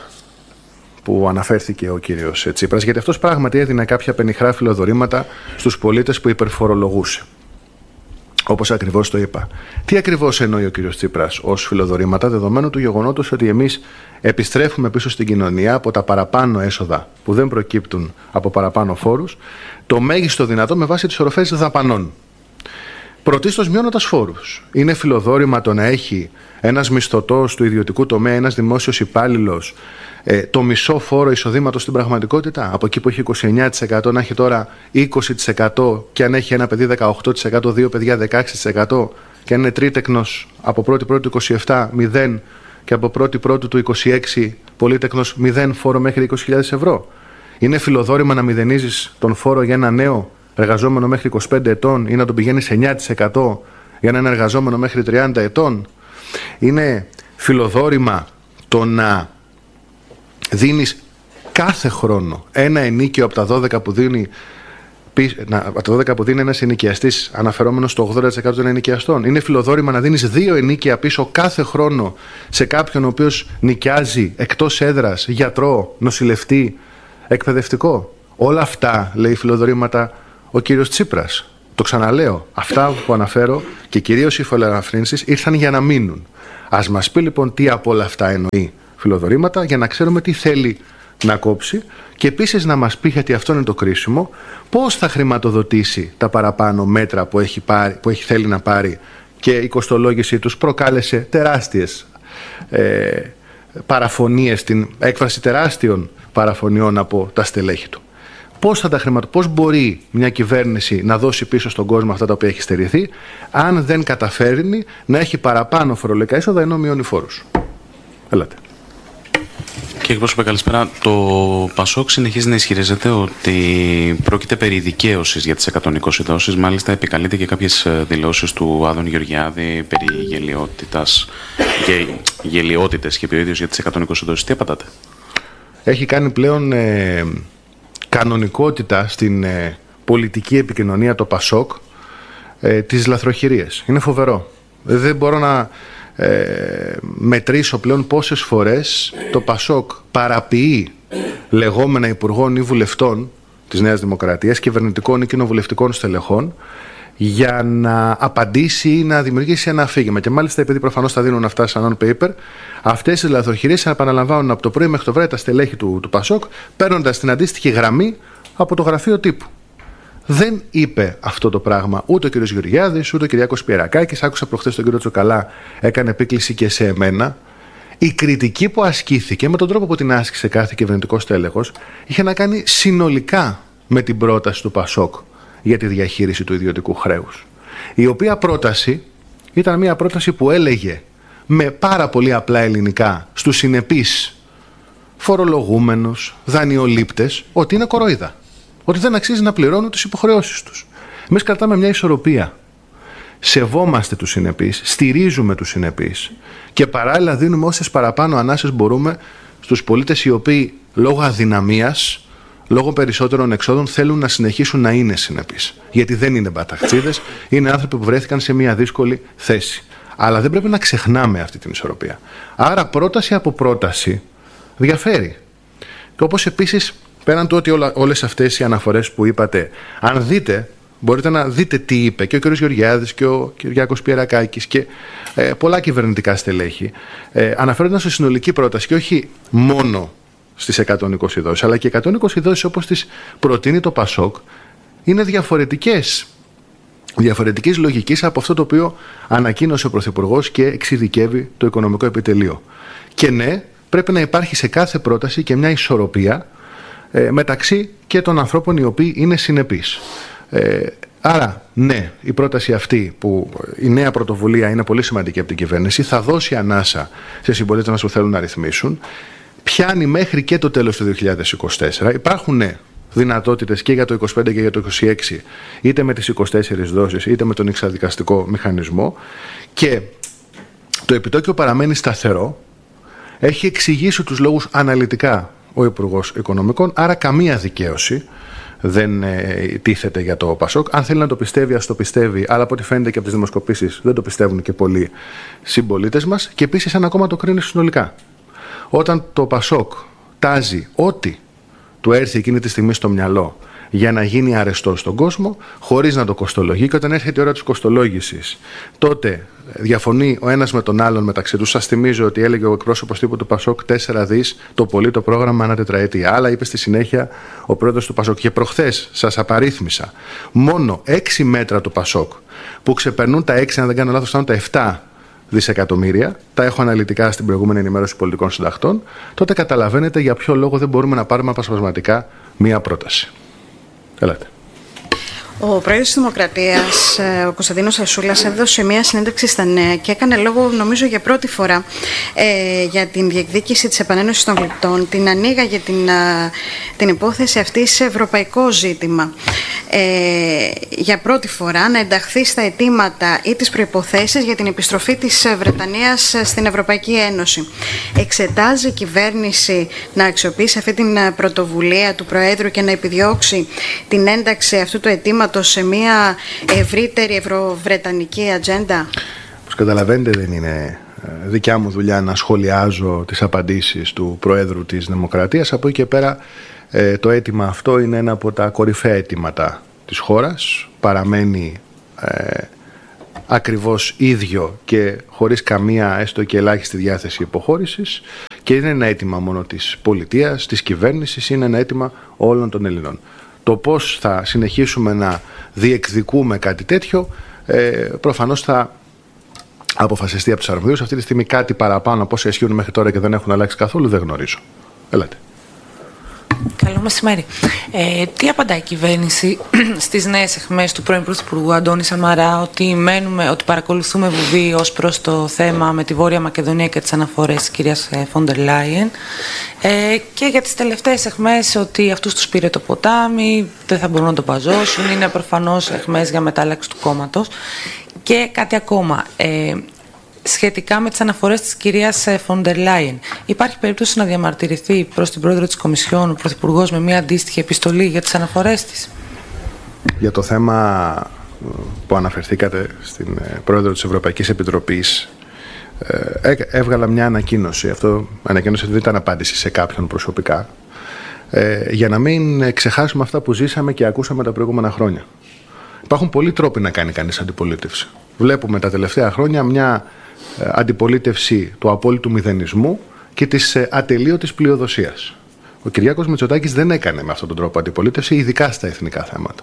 που αναφέρθηκε ο κύριος Τσίπρας, γιατί αυτός πράγματι έδινε κάποια πενιχρά φιλοδορήματα στους πολίτες που υπερφορολογούσε. Όπως ακριβώς το είπα. Τι ακριβώς εννοεί ο κύριος Τσίπρας ως φιλοδορήματα, δεδομένου του γεγονότος ότι εμείς επιστρέφουμε πίσω στην κοινωνία από τα παραπάνω έσοδα που δεν προκύπτουν από παραπάνω φόρους, το μέγιστο δυνατό με βάση τις οροφές δαπανών. Πρωτίστως μειώνοντας φόρους. Είναι φιλοδόρημα το να έχει ένας μισθωτός του ιδιωτικού τομέα, ένας δημόσιος υπάλληλος, το μισό φόρο εισοδήματος στην πραγματικότητα? Από εκεί που έχει 29% να έχει τώρα 20%, και αν έχει ένα παιδί 18%, δύο παιδιά 16%, και αν είναι τρίτεκνος από 1η του 27, 0, και από 1η του 26 πολύτεκνος 0 φόρο μέχρι 20.000 ευρώ. Είναι φιλοδόρημα να μηδενίζεις τον φόρο για ένα νέο εργαζόμενο μέχρι 25 ετών ή να τον πηγαίνεις 9% για έναν εργαζόμενο μέχρι 30 ετών? Είναι φιλοδόρημα το να δίνεις κάθε χρόνο ένα ενίκιο από τα 12 που δίνει, από τα 12 που δίνει ένας ενοικιαστής, αναφερόμενος στο 80% των ενοικιαστών? Είναι φιλοδόρημα να δίνεις 2 ενίκια πίσω κάθε χρόνο σε κάποιον ο οποίος νοικιάζει εκτός έδρας, γιατρό, νοσηλευτή, εκπαιδευτικό? Όλα αυτά, λέει φιλοδορήματα ο κύριος Τσίπρας. Το ξαναλέω, αυτά που αναφέρω και κυρίως οι φοροελαφρύνσεις ήρθαν για να μείνουν. Ας μας πει λοιπόν τι από όλα αυτά εννοεί φιλοδορήματα, για να ξέρουμε τι θέλει να κόψει, και επίσης να μας πει, γιατί αυτό είναι το κρίσιμο, πώς θα χρηματοδοτήσει τα παραπάνω μέτρα που θέλει να πάρει, και η κοστολόγηση τους προκάλεσε τεράστιες παραφωνίες, την έκφραση τεράστιων παραφωνιών από τα στελέχη του. Πώς μπορεί μια κυβέρνηση να δώσει πίσω στον κόσμο αυτά τα οποία έχει στερηθεί, αν δεν καταφέρνει να έχει παραπάνω φορολογικά έσοδα ενώ μειώνει φόρους? Ελάτε. Κύριε εκπρόσωπε, καλησπέρα. Το ΠΑΣΟΚ συνεχίζει να ισχυρίζεται ότι πρόκειται περί δικαίωσης για τις 120 δόσεις. Μάλιστα, επικαλείται και κάποιες δηλώσεις του Άδων Γεωργιάδη περί γελιότητες και ο ίδιος για τις 120 δόσεις. Τι απαντάτε? Έχει κάνει πλέον κανονικότητα στην πολιτική επικοινωνία το ΠΑΣΟΚ τις λαθροχειρίες. Είναι φοβερό. Δεν μπορώ να μετρήσω πλέον πόσες φορές το ΠΑΣΟΚ παραποιεί λεγόμενα υπουργών ή βουλευτών της Νέας Δημοκρατίας, κυβερνητικών ή κοινοβουλευτικών στελεχών, για να απαντήσει ή να δημιουργήσει ένα αφήγημα. Και μάλιστα, επειδή προφανώς θα δίνουν αυτά σαν non-paper, αυτές τις λαθροχειρίες επαναλαμβάνουν από το πρωί μέχρι το βράδυ τα στελέχη του ΠΑΣΟΚ, παίρνοντας την αντίστοιχη γραμμή από το γραφείο τύπου. Δεν είπε αυτό το πράγμα ούτε ο κ. Γεωργιάδης, ούτε ο Κυριάκος Πιερακάκης. Άκουσα προχθές τον κ. Τσοκαλά, έκανε επίκληση και σε εμένα. Η κριτική που ασκήθηκε, με τον τρόπο που την άσκησε κάθε κυβερνητικό στέλεχος, είχε να κάνει συνολικά με την πρόταση του ΠΑΣΟΚ για τη διαχείριση του ιδιωτικού χρέους. Η οποία πρόταση ήταν μια πρόταση που έλεγε με πάρα πολύ απλά ελληνικά στους συνεπείς φορολογούμενους, δανειολήπτες, ότι είναι κοροϊδά. Ότι δεν αξίζει να πληρώνουν τις υποχρεώσεις τους. Εμείς κρατάμε μια ισορροπία. Σεβόμαστε τους συνεπείς, στηρίζουμε τους συνεπείς και παράλληλα δίνουμε όσες παραπάνω ανάσες μπορούμε στους πολίτες οι οποίοι λόγω αδυναμίας, λόγω περισσότερων εξόδων θέλουν να συνεχίσουν να είναι συνεπείς. Γιατί δεν είναι μπαταχτσίδες, είναι άνθρωποι που βρέθηκαν σε μια δύσκολη θέση. Αλλά δεν πρέπει να ξεχνάμε αυτή την ισορροπία. Άρα πρόταση από πρόταση διαφέρει. Και όπως επίσης, πέραν του ότι όλες αυτές οι αναφορές που είπατε, αν δείτε, μπορείτε να δείτε τι είπε και ο κ. Γεωργιάδης και ο Κυριάκος Πιερακάκης και πολλά κυβερνητικά στελέχη, αναφέρονταν σε συνολική πρόταση και όχι μόνο στις 120 δόσεις, αλλά και οι 120 δόσεις όπως τις προτείνει το ΠΑΣΟΚ είναι διαφορετικής λογικής από αυτό το οποίο ανακοίνωσε ο Πρωθυπουργός και εξειδικεύει το Οικονομικό Επιτελείο. Και ναι, πρέπει να υπάρχει σε κάθε πρόταση και μια ισορροπία μεταξύ και των ανθρώπων οι οποίοι είναι συνεπείς. Άρα, ναι, η πρόταση αυτή, που η νέα πρωτοβουλία είναι πολύ σημαντική από την κυβέρνηση, θα δώσει ανάσα σε συμπολίτες μας που θέλουν να ρυθμίσουν. Πιάνει μέχρι και το τέλος του 2024. Υπάρχουν δυνατότητες και για το 2025 και για το 2026, είτε με τις 24 δόσεις, είτε με τον εξαδικαστικό μηχανισμό. Και το επιτόκιο παραμένει σταθερό. Έχει εξηγήσει τους λόγους αναλυτικά ο Υπουργός Οικονομικών, άρα καμία δικαίωση δεν τίθεται για το ΠΑΣΟΚ. Αν θέλει να το πιστεύει, ας το πιστεύει, αλλά από ό,τι φαίνεται και από τις δημοσκοπήσεις δεν το πιστεύουν και πολλοί συμπολίτες μας. Και επίσης ένα ακόμα το κρίνει συνολικά. Όταν το ΠΑΣΟΚ τάζει ό,τι του έρθει εκείνη τη στιγμή στο μυαλό για να γίνει αρεστό στον κόσμο, χωρίς να το κοστολογεί, και όταν έρχεται η ώρα της κοστολόγησης, τότε διαφωνεί ο ένας με τον άλλον μεταξύ τους. Σας θυμίζω ότι έλεγε ο εκπρόσωπος τύπου του ΠΑΣΟΚ 4 δις το πολύ το πρόγραμμα ανά τετραετία. Άλλα είπε στη συνέχεια ο πρόεδρος του ΠΑΣΟΚ. Και προχθές σας απαρίθμησα μόνο 6 μέτρα του ΠΑΣΟΚ που ξεπερνούν τα 6, αν δεν κάνω λάθος, φτάνουν τα 7 δισεκατομμύρια. Τα έχω αναλυτικά στην προηγούμενη ενημέρωση πολιτικών συντακτών. Τότε καταλαβαίνετε για ποιο λόγο δεν μπορούμε να πάρουμε απασπασματικά μία πρόταση. Ελάτε. Ο πρόεδρος της Δημοκρατίας, ο Κωνσταντίνος Ασσούλας, έδωσε μια συνέντευξη στα Νέα και έκανε λόγο, νομίζω για πρώτη φορά, για την διεκδίκηση της επανένωσης των γλυπτών. Την ανοίγαγε την υπόθεση αυτή σε ευρωπαϊκό ζήτημα. Για πρώτη φορά να ενταχθεί στα αιτήματα ή τις προϋποθέσεις για την επιστροφή της Βρετανίας στην Ευρωπαϊκή Ένωση. Εξετάζει η κυβέρνηση να αξιοποιήσει αυτή την πρωτοβουλία του Προέδρου και να επιδιώξει την ένταξη αυτού του αιτήματος σε μια ευρύτερη ευρωβρετανική ατζέντα? Όπως καταλαβαίνετε, δεν είναι δικιά μου δουλειά να σχολιάζω τις απαντήσεις του Προέδρου της Δημοκρατίας. Από εκεί και πέρα το αίτημα αυτό είναι ένα από τα κορυφαία αιτήματα της χώρας. Παραμένει ακριβώς ίδιο και χωρίς καμία έστω και ελάχιστη διάθεση υποχώρησης, και είναι ένα αίτημα μόνο της πολιτείας, της κυβέρνησης, είναι ένα αίτημα όλων των Ελληνών. Το πώς θα συνεχίσουμε να διεκδικούμε κάτι τέτοιο προφανώς θα αποφασιστεί από τους αρμοδίους. Αυτή τη στιγμή κάτι παραπάνω από όσα ισχύουν μέχρι τώρα και δεν έχουν αλλάξει καθόλου δεν γνωρίζω. Ελάτε. Καλό μεσημέρι. Τι απαντάει η κυβέρνηση στις νέες αιχμές του πρώην Πρωθυπουργού Αντώνη Σαμαρά ότι παρακολουθούμε βουβή ως προς το θέμα με τη Βόρεια Μακεδονία και τις αναφορές της κυρίας Φόντερ Λάιεν, και για τις τελευταίες αιχμές ότι αυτούς τους πήρε το ποτάμι, δεν θα μπορούν να το παζώσουν, είναι προφανώς αιχμές για μετάλλαξη του κόμματος. Και κάτι ακόμα, σχετικά με τις αναφορές της κυρίας Φόντερ Λάιεν, υπάρχει περίπτωση να διαμαρτυρηθεί προς την πρόεδρο της Κομισιόν ο Πρωθυπουργός με μια αντίστοιχη επιστολή για τις αναφορές της? Για το θέμα που αναφερθήκατε στην πρόεδρο της Ευρωπαϊκής Επιτροπής, έβγαλα μια ανακοίνωση. Αυτό ανακοίνωση δεν ήταν απάντηση σε κάποιον προσωπικά, για να μην ξεχάσουμε αυτά που ζήσαμε και ακούσαμε τα προηγούμενα χρόνια. Υπάρχουν πολλοί τρόποι να κάνει κανείς αντιπολίτευση. Βλέπουμε τα τελευταία χρόνια μια αντιπολίτευση του απόλυτου μηδενισμού και της ατελείωτης πλειοδοσίας. Ο Κυριάκος Μητσοτάκης δεν έκανε με αυτόν τον τρόπο αντιπολίτευση, ειδικά στα εθνικά θέματα.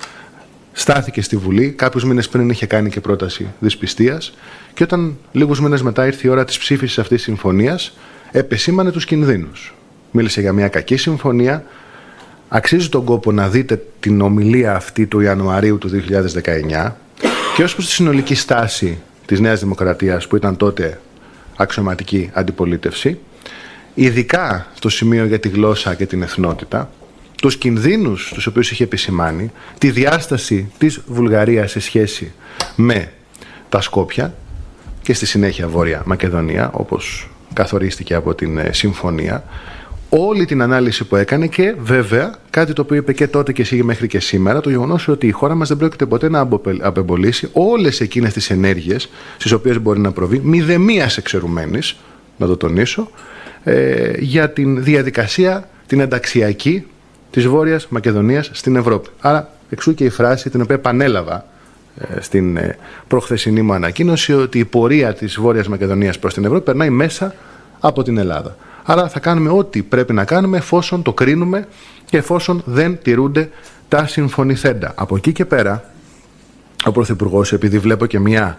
Στάθηκε στη Βουλή, κάποιους μήνες πριν είχε κάνει και πρόταση δυσπιστίας, και όταν λίγους μήνες μετά ήρθε η ώρα της ψήφισης αυτής της συμφωνίας, επεσήμανε τους κινδύνους. Μίλησε για μια κακή συμφωνία. Αξίζει τον κόπο να δείτε την ομιλία αυτή του Ιανουαρίου του 2019 και ως προς τη συνολική στάση της Νέας Δημοκρατίας, που ήταν τότε αξιωματική αντιπολίτευση, ειδικά στο σημείο για τη γλώσσα και την εθνότητα, τους κινδύνους τους οποίους είχε επισημάνει, τη διάσταση της Βουλγαρίας σε σχέση με τα Σκόπια και στη συνέχεια Βόρεια Μακεδονία, όπως καθορίστηκε από την συμφωνία, όλη την ανάλυση που έκανε, και βέβαια κάτι το οποίο είπε και τότε και εσύ μέχρι και σήμερα, το γεγονός ότι η χώρα μας δεν πρόκειται ποτέ να απεμπολίσει όλες εκείνες τις ενέργειες στις οποίες μπορεί να προβεί, μηδεμίας εξαιρουμένης, να το τονίσω, για την διαδικασία την ενταξιακή της Βόρειας Μακεδονίας στην Ευρώπη. Άρα εξού και η φράση την οποία επανέλαβα στην προχθεσινή μου ανακοίνωση, ότι η πορεία της Βόρειας Μακεδονίας προς την Ευρώπη περνάει μέσα από την Ελλάδα. Άρα θα κάνουμε ό,τι πρέπει να κάνουμε εφόσον το κρίνουμε και εφόσον δεν τηρούνται τα συμφωνηθέντα. Από εκεί και πέρα, ο Πρωθυπουργός, επειδή βλέπω και μια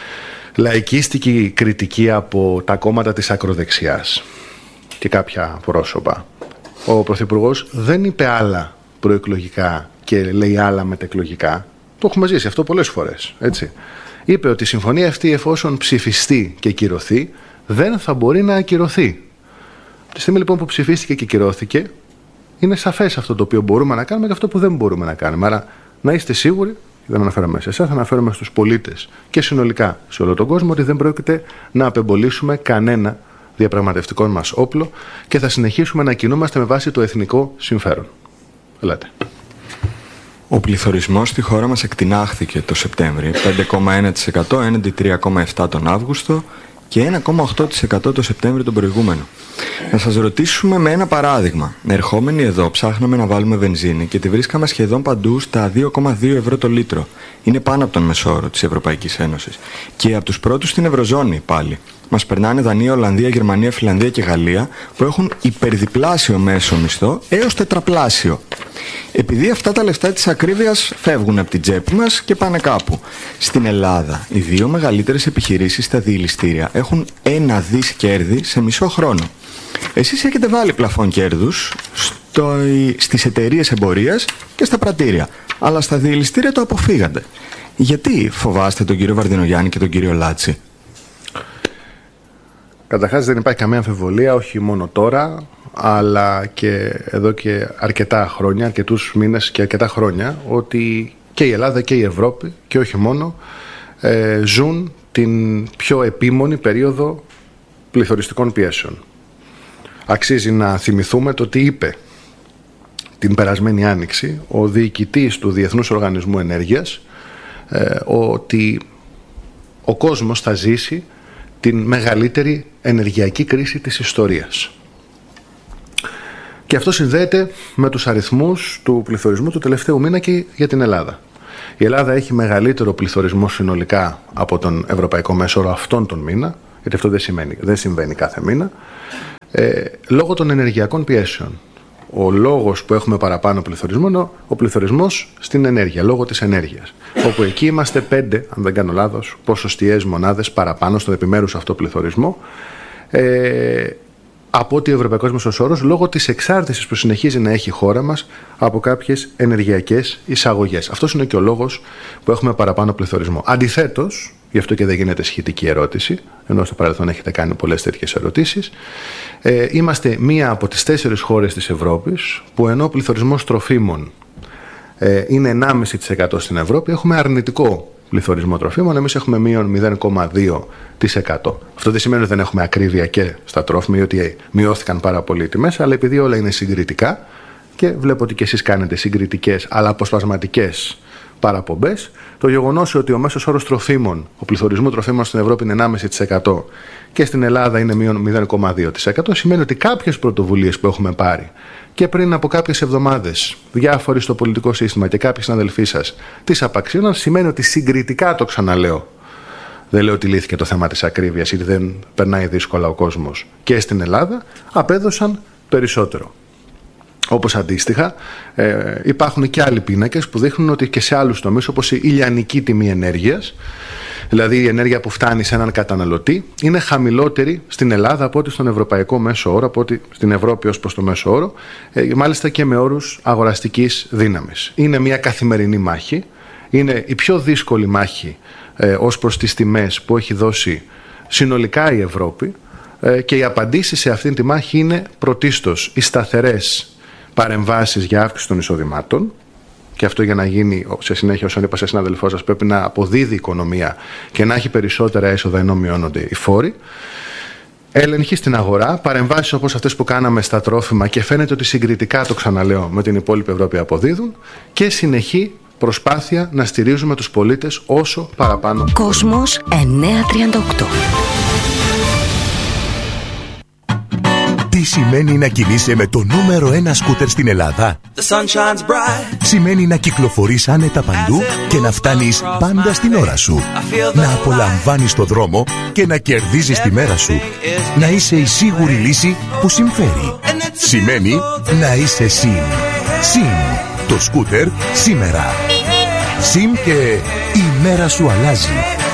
λαϊκίστικη κριτική από τα κόμματα της ακροδεξιάς και κάποια πρόσωπα, ο Πρωθυπουργός δεν είπε άλλα προεκλογικά και λέει άλλα μετεκλογικά. Το έχουμε ζήσει αυτό πολλές φορές, έτσι. Είπε ότι η συμφωνία αυτή, εφόσον ψηφιστεί και κυρωθεί, δεν θα μπορεί να ακυρωθεί. Τη στιγμή λοιπόν που ψηφίστηκε και κυρώθηκε, είναι σαφές αυτό το οποίο μπορούμε να κάνουμε και αυτό που δεν μπορούμε να κάνουμε. Άρα να είστε σίγουροι, δεν αναφέρομαι σε εσάς, θα αναφέρομαι στους πολίτες και συνολικά σε όλο τον κόσμο, ότι δεν πρόκειται να απεμπολίσουμε κανένα διαπραγματευτικό μας όπλο και θα συνεχίσουμε να κινούμαστε με βάση το εθνικό συμφέρον. Ελάτε. Ο πληθωρισμός στη χώρα μας εκτινάχθηκε το Σεπτέμβριο, 5,1% έναντι 3,7% τον Αύγουστο και 1,8% το Σεπτέμβριο τον προηγούμενο. Να σας ρωτήσουμε με ένα παράδειγμα. Ερχόμενοι εδώ ψάχναμε να βάλουμε βενζίνη και τη βρίσκαμε σχεδόν παντού στα 2,2 ευρώ το λίτρο. Είναι πάνω από τον μεσόωρο της Ευρωπαϊκής Ένωσης. Και από τους πρώτους στην Ευρωζώνη πάλι. Μας περνάνε Δανία, Ολλανδία, Γερμανία, Φιλανδία και Γαλλία, που έχουν υπερδιπλάσιο μέσο μισθό έως τετραπλάσιο. Επειδή αυτά τα λεφτά της ακρίβειας φεύγουν από την τσέπη μας και πάνε κάπου. Στην Ελλάδα, οι δύο μεγαλύτερες επιχειρήσεις στα διελιστήρια έχουν 1 δις κέρδη σε μισό χρόνο. Εσείς έχετε βάλει πλαφόν κέρδους στις εταιρείες εμπορίας και στα πρατήρια. Αλλά στα διελιστήρια το αποφύγατε. Γιατί φοβάστε τον κύριο Βαρδινογιάννη και τον κύριο Λάτση? Καταρχάς δεν υπάρχει καμία αμφιβολία, όχι μόνο τώρα, αλλά και εδώ και αρκετά χρόνια, αρκετούς μήνες και αρκετά χρόνια, ότι και η Ελλάδα και η Ευρώπη, και όχι μόνο, ζουν την πιο επίμονη περίοδο πληθωριστικών πιέσεων. Αξίζει να θυμηθούμε το τι είπε την περασμένη Άνοιξη ο διοικητής του Διεθνούς Οργανισμού Ενέργειας, ότι ο κόσμος θα ζήσει την μεγαλύτερη ενεργειακή κρίση της ιστορίας. Και αυτό συνδέεται με τους αριθμούς του πληθωρισμού του τελευταίου μήνα και για την Ελλάδα. Η Ελλάδα έχει μεγαλύτερο πληθωρισμό συνολικά από τον Ευρωπαϊκό Μέσο Όρο αυτόν τον μήνα, γιατί αυτό δεν συμβαίνει κάθε μήνα, λόγω των ενεργειακών πιέσεων. Ο λόγος που έχουμε παραπάνω πληθωρισμό είναι ο πληθωρισμός στην ενέργεια, λόγω της ενέργειας. Όπου εκεί είμαστε 5, αν δεν κάνω λάθος, ποσοστιαίες μονάδες παραπάνω στον επιμέρους αυτό πληθωρισμό, από ότι ο Ευρωπαϊκός Μέσος Όρος, λόγω της εξάρτησης που συνεχίζει να έχει η χώρα μας από κάποιες ενεργειακές εισαγωγές. Αυτός είναι και ο λόγος που έχουμε παραπάνω πληθωρισμό. Αντιθέτως, γι' αυτό και δεν γίνεται σχετική ερώτηση, ενώ στο παρελθόν έχετε κάνει πολλές τέτοιες ερωτήσεις, είμαστε μία από τις 4 χώρες της Ευρώπης που ενώ ο πληθωρισμός τροφίμων είναι 1,5% στην Ευρώπη, έχουμε αρνητικό πληθωρισμό τροφίμων, εμείς έχουμε μείον 0,2%. Αυτό δεν σημαίνει ότι δεν έχουμε ακρίβεια και στα τρόφιμα ή ότι μειώθηκαν πάρα πολύ οι τιμές, αλλά επειδή όλα είναι συγκριτικά και βλέπω ότι και εσείς κάνετε συγκριτικές αλλά αποσπασματικές παραπομπές, το γεγονός ότι ο μέσος όρος τροφίμων, ο πληθωρισμού τροφίμων στην Ευρώπη είναι 1,5% και στην Ελλάδα είναι μείον 0,2%, σημαίνει ότι κάποιες πρωτοβουλίες που έχουμε πάρει και πριν από κάποιες εβδομάδες, διάφοροι στο πολιτικό σύστημα και κάποιοι συναδελφοί σας τις απαξίωναν, σημαίνει ότι συγκριτικά, το ξαναλέω, δεν λέω ότι λύθηκε το θέμα της ακρίβειας ή δεν περνάει δύσκολα ο κόσμος, και στην Ελλάδα απέδωσαν περισσότερο. Όπως αντίστοιχα υπάρχουν και άλλοι πίνακες που δείχνουν ότι και σε άλλους τομείς, όπως η ηλιανική τιμή ενέργειας, δηλαδή η ενέργεια που φτάνει σε έναν καταναλωτή, είναι χαμηλότερη στην Ελλάδα από ό,τι στον ευρωπαϊκό μέσο όρο, από ό,τι στην Ευρώπη ως προς το μέσο όρο, μάλιστα και με όρους αγοραστικής δύναμης. Είναι μια καθημερινή μάχη, είναι η πιο δύσκολη μάχη ως προς τις τιμές που έχει δώσει συνολικά η Ευρώπη, και οι απαντήσεις σε αυτήν τη μάχη είναι πρωτίστως οι σταθερές παρεμβάσεις για αύξηση των εισοδημάτων, και αυτό για να γίνει σε συνέχεια, όσον είπα σε συναδελφό σας, πρέπει να αποδίδει η οικονομία και να έχει περισσότερα έσοδα ενώ μειώνονται οι φόροι. Έλεγχη στην αγορά, παρεμβάσεις όπως αυτές που κάναμε στα τρόφιμα και φαίνεται ότι συγκριτικά, το ξαναλέω, με την υπόλοιπη Ευρώπη αποδίδουν, και συνεχή προσπάθεια να στηρίζουμε τους πολίτες όσο παραπάνω. Κόσμος 938. Τι σημαίνει να κινείσαι με το νούμερο 1 σκούτερ στην Ελλάδα? Σημαίνει να κυκλοφορείς άνετα παντού και να φτάνεις πάντα στην ώρα σου. Να απολαμβάνεις το δρόμο και να κερδίζεις τη μέρα σου. Να είσαι η σίγουρη λύση που συμφέρει. Σημαίνει να είσαι ΣΥΜ. ΣΥΜ. Το σκούτερ σήμερα. ΣΥΜ και η μέρα σου αλλάζει.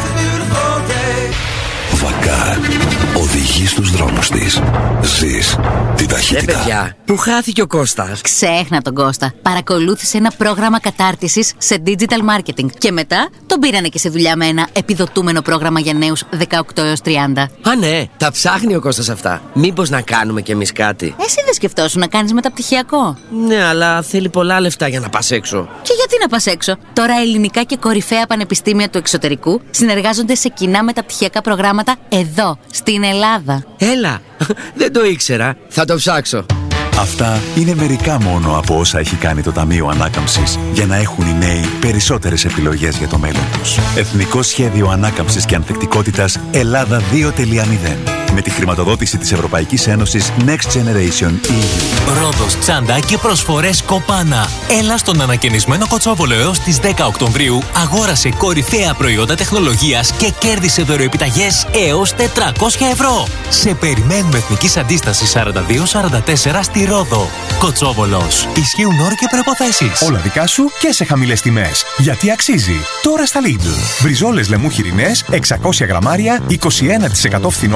Βακάρ. Οδηγεί στους δρόμους της. Ζεις την ταχύτητα. Παιδιά, πού χάθηκε ο Κώστας? Ξέχνα τον Κώστα. Παρακολούθησε ένα πρόγραμμα κατάρτισης σε digital marketing. Και μετά τον πήρανε και σε δουλειά με ένα επιδοτούμενο πρόγραμμα για νέους 18 έως 30. Α, ναι, τα ψάχνει ο Κώστας αυτά. Μήπως να κάνουμε κι εμείς κάτι? Εσύ δεν σκεφτόσου να κάνεις μεταπτυχιακό? Ναι, αλλά θέλει πολλά λεφτά για να πας έξω. Και γιατί να πας έξω? Τώρα ελληνικά και κορυφαία πανεπιστήμια του εξωτερικού συνεργάζονται σε κοινά μεταπτυχιακά προγράμματα εδώ, στην Ελλάδα. Έλα, δεν το ήξερα. Θα το ψάξω. Αυτά είναι μερικά μόνο από όσα έχει κάνει το Ταμείο Ανάκαμψης για να έχουν οι νέοι περισσότερες επιλογές για το μέλλον τους. Εθνικό Σχέδιο Ανάκαμψης και Ανθεκτικότητας Ελλάδα 2.0. Με τη χρηματοδότηση της Ευρωπαϊκής Ένωσης Next Generation EU. Ρόδος, τσάντα και προσφορές Κοπάνα. Έλα στον ανακαινισμένο Κοτσόβολο έως τις 10 Οκτωβρίου, αγόρασε κορυφαία προϊόντα τεχνολογίας και κέρδισε δωροεπιταγές έως 400 ευρώ. Σε περιμένουμε Εθνικής Αντίστασης 42-44 στη Ρόδο. Κοτσόβολος. Ισχύουν όροι και προϋποθέσεις. Όλα δικά σου και σε χαμηλές τιμές. Γιατί αξίζει. Τώρα στα Lidl. Μπριζόλες λεμού χοιρινές, 600 γραμμάρια, 21% φθηνότερα,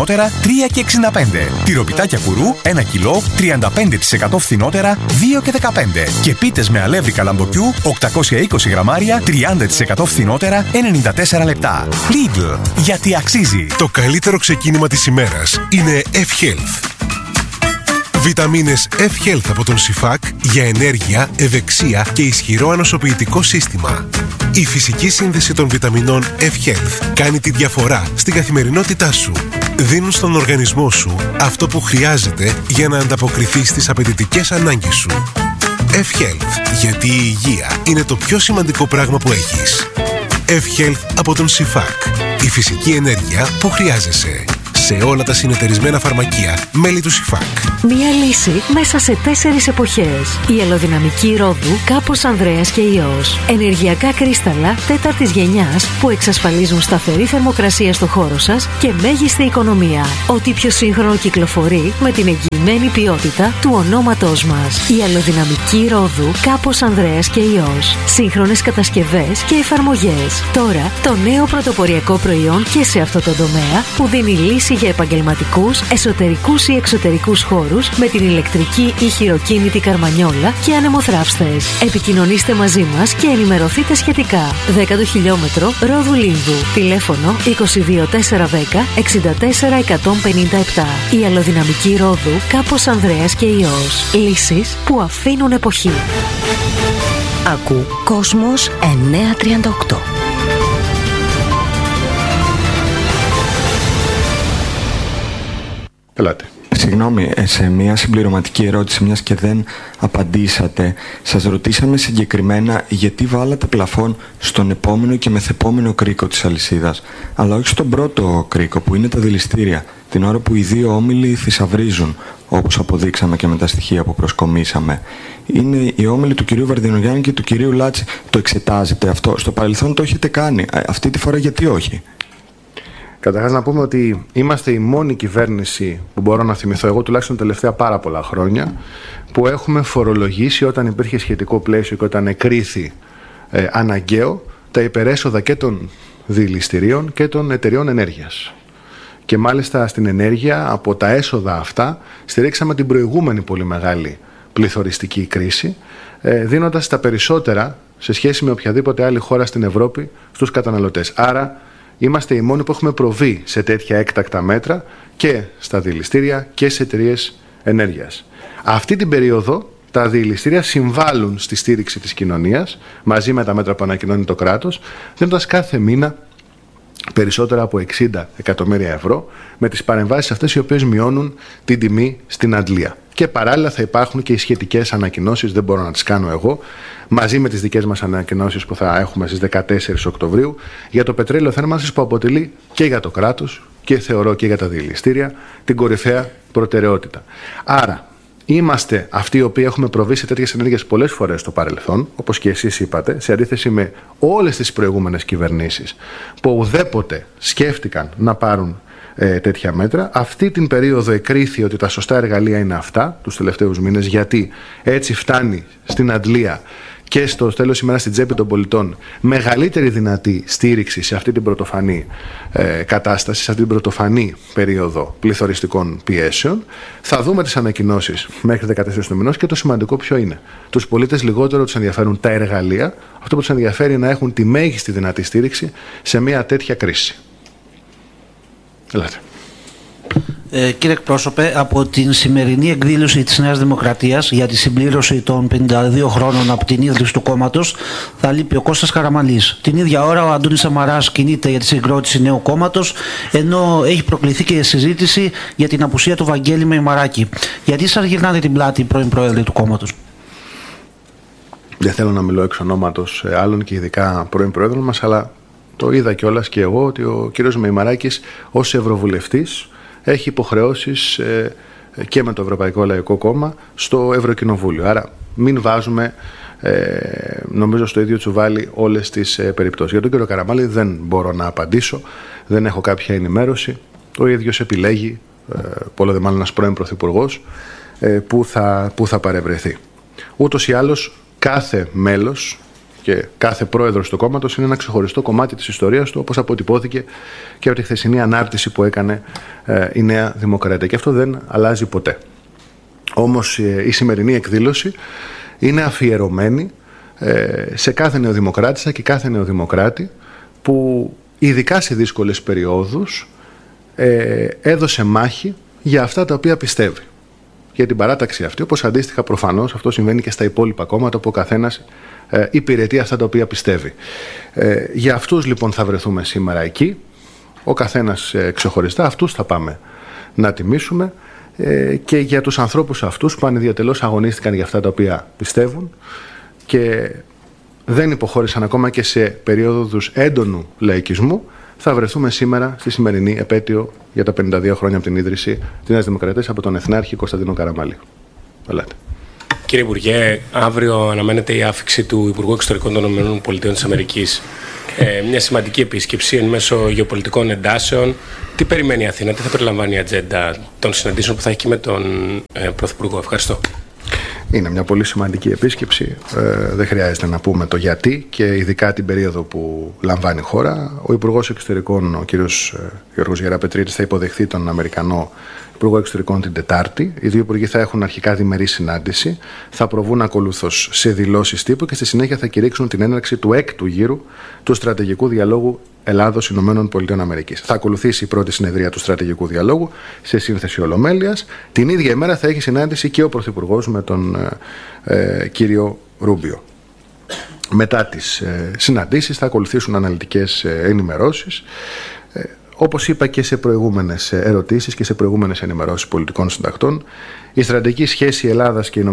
3,65. Τυροπιτάκια κουρού 1 κιλό 35% φθηνότερα 2,15. Και πίτες με αλεύρι καλαμποκιού 820 γραμμάρια 30% φθηνότερα 94 λεπτά. Lidl, γιατί αξίζει. Το καλύτερο ξεκίνημα της ημέρας είναι F-Health. Βιταμίνες F-Health από τον Σιφάκ για ενέργεια, ευεξία και ισχυρό ανοσοποιητικό σύστημα. Η φυσική σύνδεση των βιταμινών F-Health κάνει τη διαφορά στην καθημερινότητά σου. Δίνουν στον οργανισμό σου αυτό που χρειάζεται για να ανταποκριθεί στις απαιτητικές ανάγκες σου. F-Health, γιατί η υγεία είναι το πιο σημαντικό πράγμα που έχεις. F-Health από τον Σιφάκ. Η φυσική ενέργεια που χρειάζεσαι. Σε όλα τα συνεταιρισμένα φαρμακεία, μέλη του Σιφάκ. Μία λύση μέσα σε 4 εποχές. Η αλλοδυναμική ρόδου Κάπος Ανδρέας και Υιός. Ενεργειακά κρίσταλα 4ης γενιάς που εξασφαλίζουν σταθερή θερμοκρασία στο χώρο σας και μέγιστη οικονομία. Ό,τι πιο σύγχρονο κυκλοφορεί με την εγγυημένη ποιότητα του ονόματός μας. Η αλλοδυναμική ρόδου Κάπος Ανδρέας και Υιός. Σύγχρονες κατασκευές και εφαρμογές. Τώρα το νέο πρωτοποριακό προϊόν και σε αυτό το τομέα που δίνει λύση για επαγγελματικούς, εσωτερικούς ή εξωτερικούς χώρους με την ηλεκτρική ή χειροκίνητη καρμανιόλα και ανεμοθράυστες. Επικοινωνήστε μαζί μας και ενημερωθείτε σχετικά. 10ο χιλιόμετρο Ρόδου Λίνδου. Τηλέφωνο 22410 64 157. Η αλλοδυναμική ρόδου Κάπος Ανδρέας και Υιός. Λύσεις που αφήνουν εποχή. Ακού Κόσμος 938. Ελάτε. Συγγνώμη, σε μια συμπληρωματική ερώτηση, μιας και δεν απαντήσατε, σας ρωτήσαμε συγκεκριμένα γιατί βάλατε πλαφόν στον επόμενο και μεθεπόμενο κρίκο της αλυσίδας, αλλά όχι στον πρώτο κρίκο που είναι τα δηληστήρια, την ώρα που οι δύο όμιλοι θησαυρίζουν, όπως αποδείξαμε και με τα στοιχεία που προσκομίσαμε. Είναι οι όμιλοι του κυρίου Βαρδινογιάννη και του κυρίου Λάτση. Το εξετάζετε αυτό? Στο παρελθόν το έχετε κάνει. Αυτή τη φορά γιατί όχι? Καταρχάς να πούμε ότι είμαστε η μόνη κυβέρνηση που μπορώ να θυμηθώ εγώ τουλάχιστον τα τελευταία πάρα πολλά χρόνια που έχουμε φορολογήσει όταν υπήρχε σχετικό πλαίσιο και όταν εκρίθη αναγκαίο τα υπερέσοδα και των δηληστηρίων και των εταιριών ενέργειας. Και μάλιστα στην ενέργεια από τα έσοδα αυτά στηρίξαμε την προηγούμενη πολύ μεγάλη πληθωριστική κρίση, δίνοντας τα περισσότερα σε σχέση με οποιαδήποτε άλλη χώρα στην Ευρώπη στους καταναλωτές. Άρα είμαστε οι μόνοι που έχουμε προβεί σε τέτοια έκτακτα μέτρα και στα δηληστήρια και σε εταιρείες ενέργειας. Αυτή την περίοδο τα δηληστήρια συμβάλλουν στη στήριξη της κοινωνίας μαζί με τα μέτρα που ανακοινώνει το κράτος, δίνοντας κάθε μήνα περισσότερα από 60 εκατομμύρια ευρώ με τις παρεμβάσεις αυτές οι οποίες μειώνουν την τιμή στην αντλία. Και παράλληλα θα υπάρχουν και οι σχετικές ανακοινώσεις, δεν μπορώ να τις κάνω εγώ, μαζί με τις δικές μας ανακοινώσεις που θα έχουμε στις 14 Οκτωβρίου για το πετρέλαιο θέρμανσης που αποτελεί και για το κράτος και θεωρώ και για τα δηληστήρια την κορυφαία προτεραιότητα. Άρα είμαστε αυτοί οι οποίοι έχουμε προβεί σε τέτοιες ενέργειες πολλές φορές στο παρελθόν, όπως και εσείς είπατε, σε αντίθεση με όλες τις προηγούμενες κυβερνήσεις που ουδέποτε σκέφτηκαν να πάρουν τέτοια μέτρα. Αυτή την περίοδο εκρίθη ότι τα σωστά εργαλεία είναι αυτά τους τελευταίους μήνες, γιατί έτσι φτάνει στην αντλία και στο τέλος ημέρα στην τσέπη των πολιτών μεγαλύτερη δυνατή στήριξη σε αυτή την πρωτοφανή κατάσταση, σε αυτή την πρωτοφανή περίοδο πληθωριστικών πιέσεων. Θα δούμε τις ανακοινώσεις μέχρι 14 του μηνός και το σημαντικό ποιο είναι. Τους πολίτες λιγότερο τους ενδιαφέρουν τα εργαλεία, αυτό που τους ενδιαφέρει είναι να έχουν τη μέγιστη δυνατή στήριξη σε μια τέτοια κρίση. Ελάτε. Κύριε εκπρόσωπε, από την σημερινή εκδήλωση της Νέας Δημοκρατίας για τη συμπλήρωση των 52 χρόνων από την ίδρυση του κόμματος θα λείπει ο Κώστας Καραμανλής. Την ίδια ώρα ο Αντώνης Σαμαράς κινείται για τη συγκρότηση νέου κόμματος, ενώ έχει προκληθεί και συζήτηση για την απουσία του Βαγγέλη Μεϊμαράκη. Γιατί σας γυρνάτε την πλάτη, πρώην πρόεδρε του κόμματος? Δεν θέλω να μιλώ εξ ονόματος άλλων και ειδικά πρώην πρόεδρων μας, αλλά το είδα κιόλας και εγώ ότι ο κύριος Μεϊμαράκης ως ευρωβουλευτής έχει υποχρεώσεις και με το Ευρωπαϊκό Λαϊκό Κόμμα στο Ευρωκοινοβούλιο. Άρα μην βάζουμε νομίζω στο ίδιο τσουβάλι όλες τις περιπτώσεις. Για τον κύριο Καραμανλή δεν μπορώ να απαντήσω, δεν έχω κάποια ενημέρωση. Ο ίδιος επιλέγει, πολλό δε μάλλον ένας πρώην πρωθυπουργός, που θα παρευρεθεί. Ούτως ή άλλως κάθε μέλος, και κάθε πρόεδρος του κόμματος είναι ένα ξεχωριστό κομμάτι της ιστορίας του, όπως αποτυπώθηκε και από τη χθεσινή ανάρτηση που έκανε η Νέα Δημοκρατία. Και αυτό δεν αλλάζει ποτέ. Όμως η σημερινή εκδήλωση είναι αφιερωμένη σε κάθε νεοδημοκράτησα και κάθε νεοδημοκράτη που ειδικά σε δύσκολες περιόδους έδωσε μάχη για αυτά τα οποία πιστεύει. Για την παράταξη αυτή, όπως αντίστοιχα προφανώς αυτό συμβαίνει και στα υπόλοιπα κόμματα που ο καθένας υπηρετεί αυτά τα οποία πιστεύει. Για αυτούς λοιπόν θα βρεθούμε σήμερα εκεί, ο καθένας ξεχωριστά, αυτούς θα πάμε να τιμήσουμε και για τους ανθρώπους αυτούς που ανιδιατελώς αγωνίστηκαν για αυτά τα οποία πιστεύουν και δεν υποχώρησαν ακόμα και σε περίοδους έντονου λαϊκισμού, θα βρεθούμε σήμερα στη σημερινή επέτειο για τα 52 χρόνια από την ίδρυση της Νέας Δημοκρατίας από τον Εθνάρχη Κωνσταντίνο Καραμαλή. Ελάτε. Κύριε Υπουργέ, αύριο αναμένεται η άφιξη του Υπουργού Εξωτερικών των ΗΠΑ. Μια σημαντική επίσκεψη εν μέσω γεωπολιτικών εντάσεων. Τι περιμένει η Αθήνα, τι θα περιλαμβάνει η ατζέντα των συναντήσεων που θα έχει και με τον Πρωθυπουργό? Ευχαριστώ. Είναι μια πολύ σημαντική επίσκεψη. Δεν χρειάζεται να πούμε το γιατί και ειδικά την περίοδο που λαμβάνει η χώρα. Ο Υπουργός Εξωτερικών, ο κ. Γιώργος Γεραπετρίτης, θα υποδεχθεί τον Αμερικανό Υπουργό Εξωτερικών την Τετάρτη. Οι δύο υπουργοί θα έχουν αρχικά διμερή συνάντηση, θα προβούν ακολούθως σε δηλώσεις τύπου και στη συνέχεια θα κηρύξουν την έναρξη του 6ου γύρου του στρατηγικού διαλόγου Ελλάδος-ΗΠΑ. Θα ακολουθήσει η πρώτη συνεδρία του στρατηγικού διαλόγου σε σύνθεση Ολομέλειας. Την ίδια ημέρα θα έχει συνάντηση και ο Πρωθυπουργός με τον κύριο Ρούμπιο. Μετά τις συναντήσεις θα ακολουθήσουν αναλυτικές ενημερώσεις. Όπως είπα και σε προηγούμενες ερωτήσεις και σε προηγούμενες ενημερώσεις πολιτικών συντακτών, η στρατηγική σχέση Ελλάδας και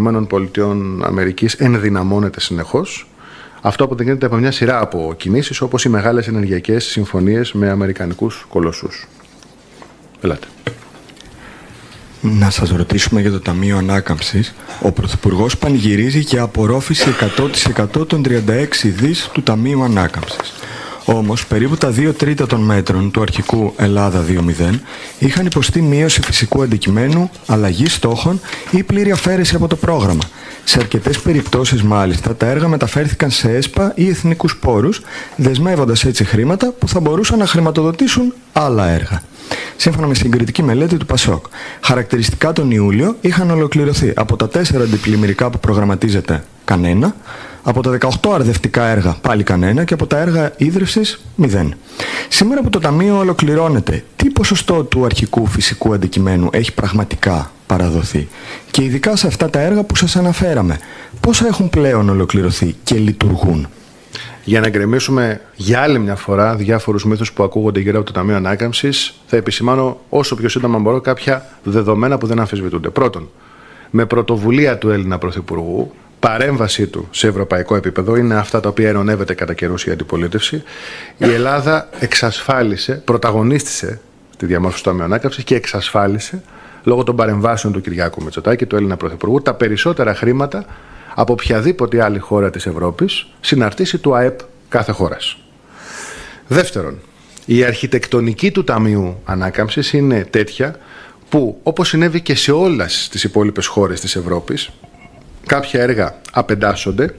ΗΠΑ ενδυναμώνεται συνεχώς. Αυτό αποδεικνύεται από μια σειρά από κινήσεις, όπως οι μεγάλες ενεργειακές συμφωνίες με αμερικανικούς κολοσσούς. Ελάτε. Να σας ρωτήσουμε για το Ταμείο Ανάκαμψης. Ο Πρωθυπουργός πανηγυρίζει για απορρόφηση 100% των 36 δις του Ταμείου Ανάκαμψης. Όμως, περίπου τα 2 τρίτα των μέτρων του αρχικού Ελλάδα 2.0 είχαν υποστεί μείωση φυσικού αντικειμένου, αλλαγή στόχων ή πλήρη αφαίρεση από το πρόγραμμα. Σε αρκετές περιπτώσεις, μάλιστα, τα έργα μεταφέρθηκαν σε ΕΣΠΑ ή εθνικούς πόρους, δεσμεύοντας έτσι χρήματα που θα μπορούσαν να χρηματοδοτήσουν άλλα έργα. Σύμφωνα με συγκριτική μελέτη του ΠΑΣΟΚ, χαρακτηριστικά τον Ιούλιο είχαν ολοκληρωθεί από τα 4 αντιπλημμυρικά που προγραμματίζεται κανένα, από τα 18 αρδευτικά έργα πάλι κανένα και από τα έργα ίδρυυσης 0. Σήμερα που το Ταμείο ολοκληρώνεται, τι ποσοστό του αρχικού φυσικού αντικειμένου έχει πραγματικά παραδοθεί? Και ειδικά σε αυτά τα έργα που σας αναφέραμε, πόσα έχουν πλέον ολοκληρωθεί και λειτουργούν? Για να γκρεμίσουμε για άλλη μια φορά διάφορους μύθους που ακούγονται γύρω από το Ταμείο Ανάκαμψης, θα επισημάνω όσο πιο σύντομα μπορώ κάποια δεδομένα που δεν αμφισβητούνται. Πρώτον, με πρωτοβουλία του Έλληνα Πρωθυπουργού, παρέμβασή του σε ευρωπαϊκό επίπεδο, είναι αυτά τα οποία ειρωνεύεται κατά καιρούς η αντιπολίτευση, η Ελλάδα εξασφάλισε, πρωταγωνίστησε τη διαμόρφωση του Ταμείου Ανάκαμψης και εξασφάλισε, λόγω των παρεμβάσεων του Κυριάκου Μητσοτάκη, του Έλληνα Πρωθυπουργού, τα περισσότερα χρήματα από οποιαδήποτε άλλη χώρα της Ευρώπης συναρτήσει του ΑΕΠ κάθε χώρας. Δεύτερον, η αρχιτεκτονική του Ταμείου Ανάκαμψης είναι τέτοια που, όπως συνέβη και σε όλες τις υπόλοιπες χώρες της Ευρώπης, κάποια έργα απεντάσσονται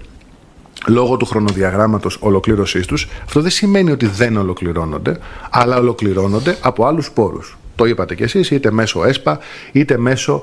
λόγω του χρονοδιαγράμματος ολοκλήρωσής τους. Αυτό δεν σημαίνει ότι δεν ολοκληρώνονται, αλλά ολοκληρώνονται από άλλους πόρους. Το είπατε κι εσείς, είτε μέσω ΕΣΠΑ, είτε μέσω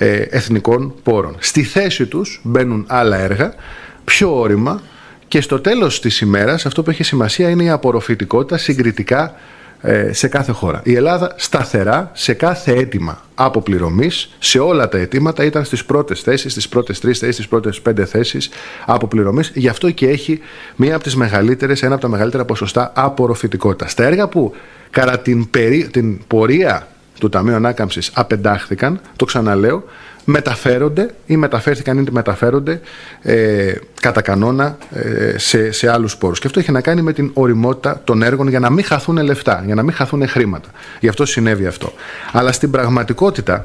εθνικών πόρων. Στη θέση τους μπαίνουν άλλα έργα, πιο όρημα, και στο τέλος της ημέρας αυτό που έχει σημασία είναι η απορροφητικότητα συγκριτικά σε κάθε χώρα. Η Ελλάδα σταθερά σε κάθε αίτημα αποπληρωμής, σε όλα τα αιτήματα ήταν στις πρώτες θέσεις, στις πρώτες 3 θέσεις, στις πρώτες 5 θέσεις αποπληρωμής. Γι' αυτό και έχει ένα από τα μεγαλύτερα ποσοστά απορροφητικότητα. Τα έργα που κατά την πορεία του Ταμείου Ανάκαμψης απεντάχθηκαν, το ξαναλέω, μεταφέρονται ή μεταφέρθηκαν ή μεταφέρονται κατά κανόνα σε άλλους πόρους. Και αυτό έχει να κάνει με την ωριμότητα των έργων για να μην χαθούν λεφτά, για να μην χαθούν χρήματα. Γι' αυτό συνέβη αυτό. Αλλά στην πραγματικότητα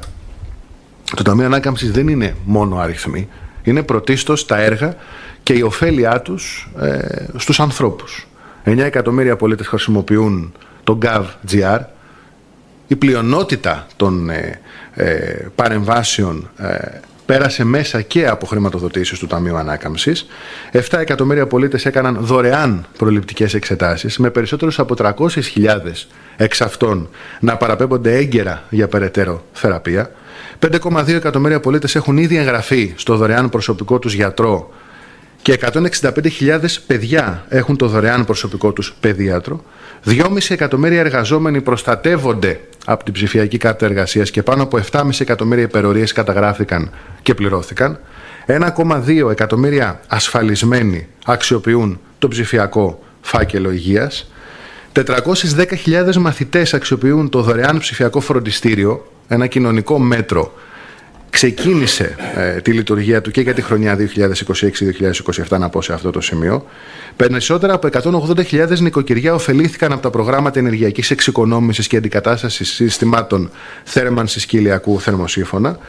το Ταμείο Ανάκαμψης δεν είναι μόνο αριθμοί. Είναι πρωτίστως τα έργα και η ωφέλειά τους στους ανθρώπους. 9 εκατομμύρια πολίτες χρησιμοποιούν το GovGR. Η πλειονότητα των παρεμβάσεων πέρασε μέσα και από χρηματοδοτήσεις του Ταμείου Ανάκαμψης. 7 εκατομμύρια πολίτες έκαναν δωρεάν προληπτικές εξετάσεις, με περισσότερους από 300.000 εξ αυτών να παραπέμπονται έγκαιρα για περαιτέρω θεραπεία. 5,2 εκατομμύρια πολίτες έχουν ήδη εγγραφεί στο δωρεάν προσωπικό τους γιατρό και 165.000 παιδιά έχουν το δωρεάν προσωπικό τους παιδίατρο. 2,5 εκατομμύρια εργαζόμενοι προστατεύονται από την ψηφιακή κάρτα εργασίας και πάνω από 7,5 εκατομμύρια υπερορίες καταγράφηκαν και πληρώθηκαν. 1,2 εκατομμύρια ασφαλισμένοι αξιοποιούν το ψηφιακό φάκελο υγείας. 410.000 μαθητές αξιοποιούν το δωρεάν ψηφιακό φροντιστήριο, ένα κοινωνικό μέτρο. Ξεκίνησε τη λειτουργία του και για τη χρονιά 2026-2027, να πω σε αυτό το σημείο. Περισσότερα από 180.000 νοικοκυριά ωφελήθηκαν από τα προγράμματα ενεργειακής εξοικονόμησης και αντικατάστασης συστημάτων θέρμανσης και ηλιακού θερμοσύφωνα.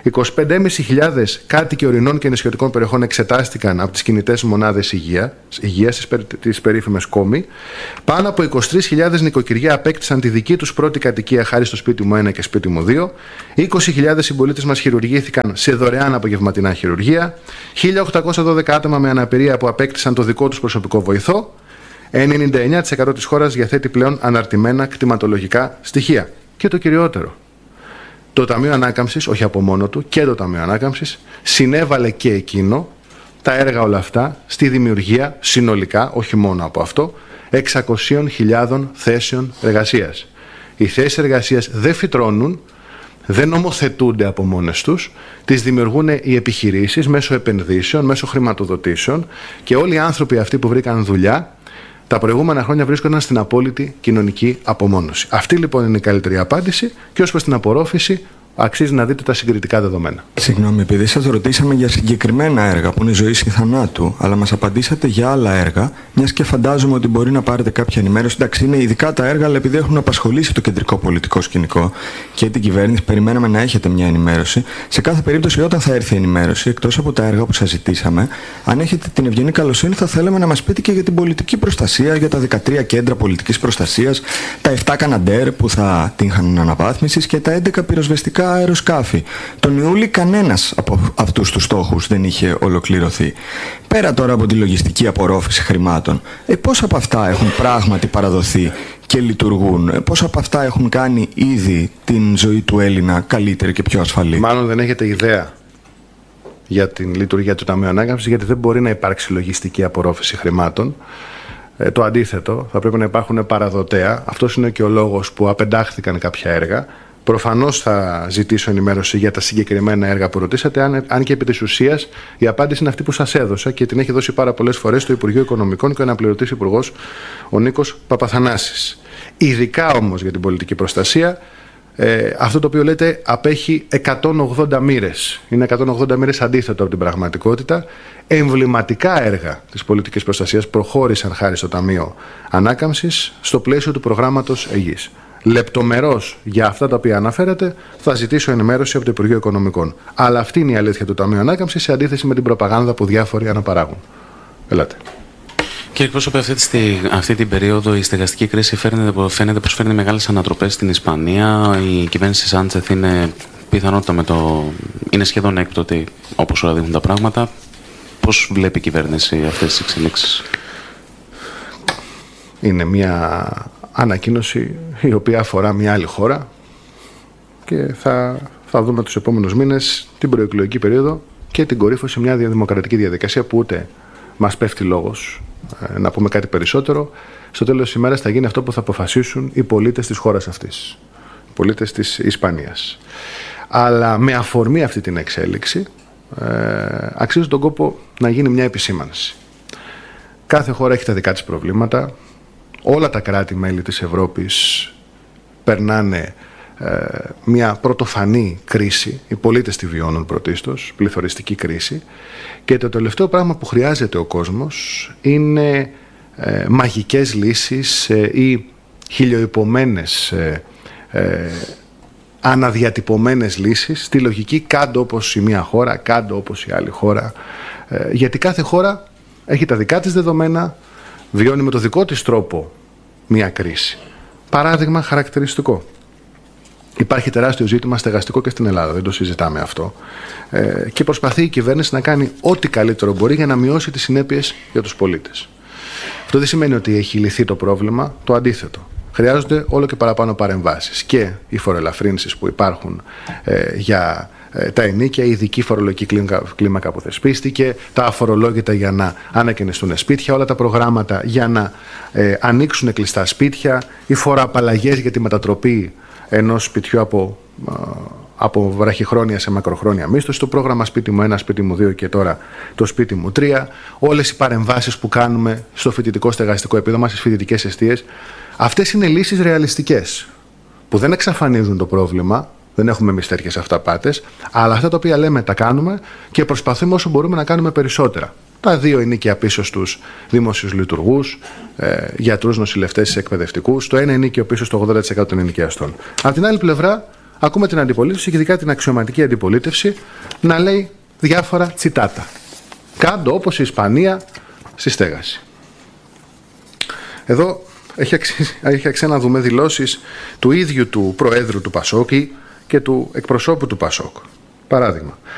25.500 κάτοικοι ορεινών και νησιωτικών περιοχών εξετάστηκαν από τις κινητές μονάδες υγείας, τις περίφημες κόμι. Πάνω από 23.000 νοικοκυριά απέκτησαν τη δική τους πρώτη κατοικία χάρη στο σπίτι μου 1 και σπίτι μου 2. 20.000 συμπολίτες μας χειρουργήθηκαν σε δωρεάν απογευματινά χειρουργία. 1.812 άτομα με αναπηρία που απέκτησαν το δικό τους προσωπικό βοηθό. 99% της χώρας διαθέτει πλέον αναρτημένα κτηματολογικά στοιχεία. Και το κυριότερο, το Ταμείο Ανάκαμψης, όχι από μόνο του, και το Ταμείο Ανάκαμψης συνέβαλε και εκείνο, τα έργα όλα αυτά, στη δημιουργία συνολικά, όχι μόνο από αυτό, 600.000 θέσεων εργασίας. Οι θέσεις εργασίας δεν φυτρώνουν, δεν νομοθετούνται από μόνες τους, τις δημιουργούν οι επιχειρήσεις μέσω επενδύσεων, μέσω χρηματοδοτήσεων και όλοι οι άνθρωποι αυτοί που βρήκαν δουλειά τα προηγούμενα χρόνια βρίσκονταν στην απόλυτη κοινωνική απομόνωση. Αυτή λοιπόν είναι η καλύτερη απάντηση και ως προς την απορρόφηση αξίζει να δείτε τα συγκριτικά δεδομένα. Συγγνώμη, επειδή σας ρωτήσαμε για συγκεκριμένα έργα που είναι ζωής ή θανάτου, αλλά μας απαντήσατε για άλλα έργα, μιας και φαντάζομαι ότι μπορεί να πάρετε κάποια ενημέρωση. Εντάξει, είναι ειδικά τα έργα, αλλά επειδή έχουν απασχολήσει το κεντρικό πολιτικό σκηνικό και την κυβέρνηση, περιμέναμε να έχετε μια ενημέρωση. Σε κάθε περίπτωση, όταν θα έρθει η ενημέρωση, εκτός από τα έργα που σας ζητήσαμε, αν έχετε την ευγενή καλοσύνη, θα θέλαμε να μας πείτε και για την πολιτική προστασία, για τα 13 κέντρα πολιτικής προστασίας, τα 7 Καναντέρ που θα τύχαναν αναβάθμισης και τα 11 πυροσβεστικά αεροσκάφη. Τον Ιούλη κανένας από αυτούς τους στόχους δεν είχε ολοκληρωθεί. Πέρα τώρα από τη λογιστική απορρόφηση χρημάτων, πόσα από αυτά έχουν πράγματι παραδοθεί και λειτουργούν, πόσα από αυτά έχουν κάνει ήδη την ζωή του Έλληνα καλύτερη και πιο ασφαλή? Μάλλον δεν έχετε ιδέα για την λειτουργία του Ταμείου Ανάκαμψης, γιατί δεν μπορεί να υπάρξει λογιστική απορρόφηση χρημάτων. Το αντίθετο, θα πρέπει να υπάρχουν παραδοτέα. Αυτός είναι και ο λόγος που απεντάχθηκαν κάποια έργα. Προφανώς θα ζητήσω ενημέρωση για τα συγκεκριμένα έργα που ρωτήσατε, αν και επί της ουσίας η απάντηση είναι αυτή που σας έδωσα και την έχει δώσει πάρα πολλές φορές στο Υπουργείο Οικονομικών και ο αναπληρωτής Υπουργός ο Νίκος Παπαθανάσης. Ειδικά όμως για την πολιτική προστασία, αυτό το οποίο λέτε απέχει 180 μοίρες. Είναι 180 μοίρες αντίθετο από την πραγματικότητα. Εμβληματικά έργα της πολιτικής προστασίας προχώρησαν χάρη στο Ταμείο Ανάκαμψης στο πλαίσιο του προγράμματος Αιγής. Λεπτομερώς για αυτά τα οποία αναφέρατε θα ζητήσω ενημέρωση από το Υπουργείο Οικονομικών. Αλλά αυτή είναι η αλήθεια του Ταμείου Ανάκαμψης σε αντίθεση με την προπαγάνδα που διάφοροι αναπαράγουν. Ελάτε. Κύριε εκπρόσωπε, αυτή την περίοδο η στεγαστική κρίση φαίνεται πως φέρνει μεγάλες ανατροπές στην Ισπανία. Η κυβέρνηση Σάντσεθ είναι πιθανότητα είναι σχεδόν έκτοτε, όπως όλα δείχνουν τα πράγματα. Πώς βλέπει η κυβέρνηση αυτές τις εξελίξεις? Είναι μια ανακοίνωση η οποία αφορά μια άλλη χώρα και θα δούμε τους επόμενους μήνες την προεκλογική περίοδο και την κορύφωση μια διαδημοκρατική διαδικασία που ούτε μας πέφτει λόγος να πούμε κάτι περισσότερο. Στο τέλος της ημέρας θα γίνει αυτό που θα αποφασίσουν οι πολίτες της χώρας αυτής, οι πολίτες της Ισπανίας. Αλλά με αφορμή αυτή την εξέλιξη αξίζει τον κόπο να γίνει μια επισήμανση. Κάθε χώρα έχει τα δικά της προβλήματα. Όλα τα κράτη-μέλη της Ευρώπης περνάνε μια πρωτοφανή κρίση. Οι πολίτες τη βιώνουν πρωτίστως, πληθωριστική κρίση. Και το τελευταίο πράγμα που χρειάζεται ο κόσμος είναι μαγικές λύσεις ή χιλιοϊπωμένες, αναδιατυπωμένες λύσεις στη λογική κάντο όπως η μία χώρα, κάντο όπως η άλλη χώρα. Γιατί κάθε χώρα έχει τα δικά της δεδομένα, βιώνει με το δικό της τρόπο μία κρίση. Παράδειγμα χαρακτηριστικό. Υπάρχει τεράστιο ζήτημα στεγαστικό και στην Ελλάδα, δεν το συζητάμε αυτό. Και προσπαθεί η κυβέρνηση να κάνει ό,τι καλύτερο μπορεί για να μειώσει τις συνέπειες για τους πολίτες. Αυτό δεν σημαίνει ότι έχει λυθεί το πρόβλημα, το αντίθετο. Χρειάζονται όλο και παραπάνω παρεμβάσεις και οι φοροελαφρύνσεις που υπάρχουν για τα ενοίκια, η ειδική φορολογική κλίμακα που θεσπίστηκε, τα αφορολόγητα για να ανακαινιστούν σπίτια, όλα τα προγράμματα για να ανοίξουν κλειστά σπίτια, οι φοροαπαλλαγές για τη μετατροπή ενός σπιτιού από βραχυχρόνια σε μακροχρόνια μίσθωση, το πρόγραμμα σπίτι μου 1, σπίτι μου 2 και τώρα το σπίτι μου 3, όλες οι παρεμβάσεις που κάνουμε στο φοιτητικό στεγαστικό επίδομα, στις φοιτητικές εστίες. Αυτές είναι λύσεις ρεαλιστικές που δεν εξαφανίζουν το πρόβλημα, δεν έχουμε εμείς τέτοιες αυταπάτες, αλλά αυτά τα οποία λέμε τα κάνουμε και προσπαθούμε όσο μπορούμε να κάνουμε περισσότερα. Τα 2 ενοίκια πίσω στους δημόσιους λειτουργούς, γιατρούς, νοσηλευτές, εκπαιδευτικούς, το 1 ενοίκιο πίσω στο 80% των ενοικιαστών. Από την άλλη πλευρά, ακούμε την αντιπολίτευση και ειδικά την αξιωματική αντιπολίτευση να λέει διάφορα τσιτάτα. Κάντο όπως η Ισπανία στη στέγαση. Εδώ έχει αξία να δούμε δηλώσεις του ίδιου του Προέδρου του Πασόκ και του εκπροσώπου του Πασόκ. Παράδειγμα,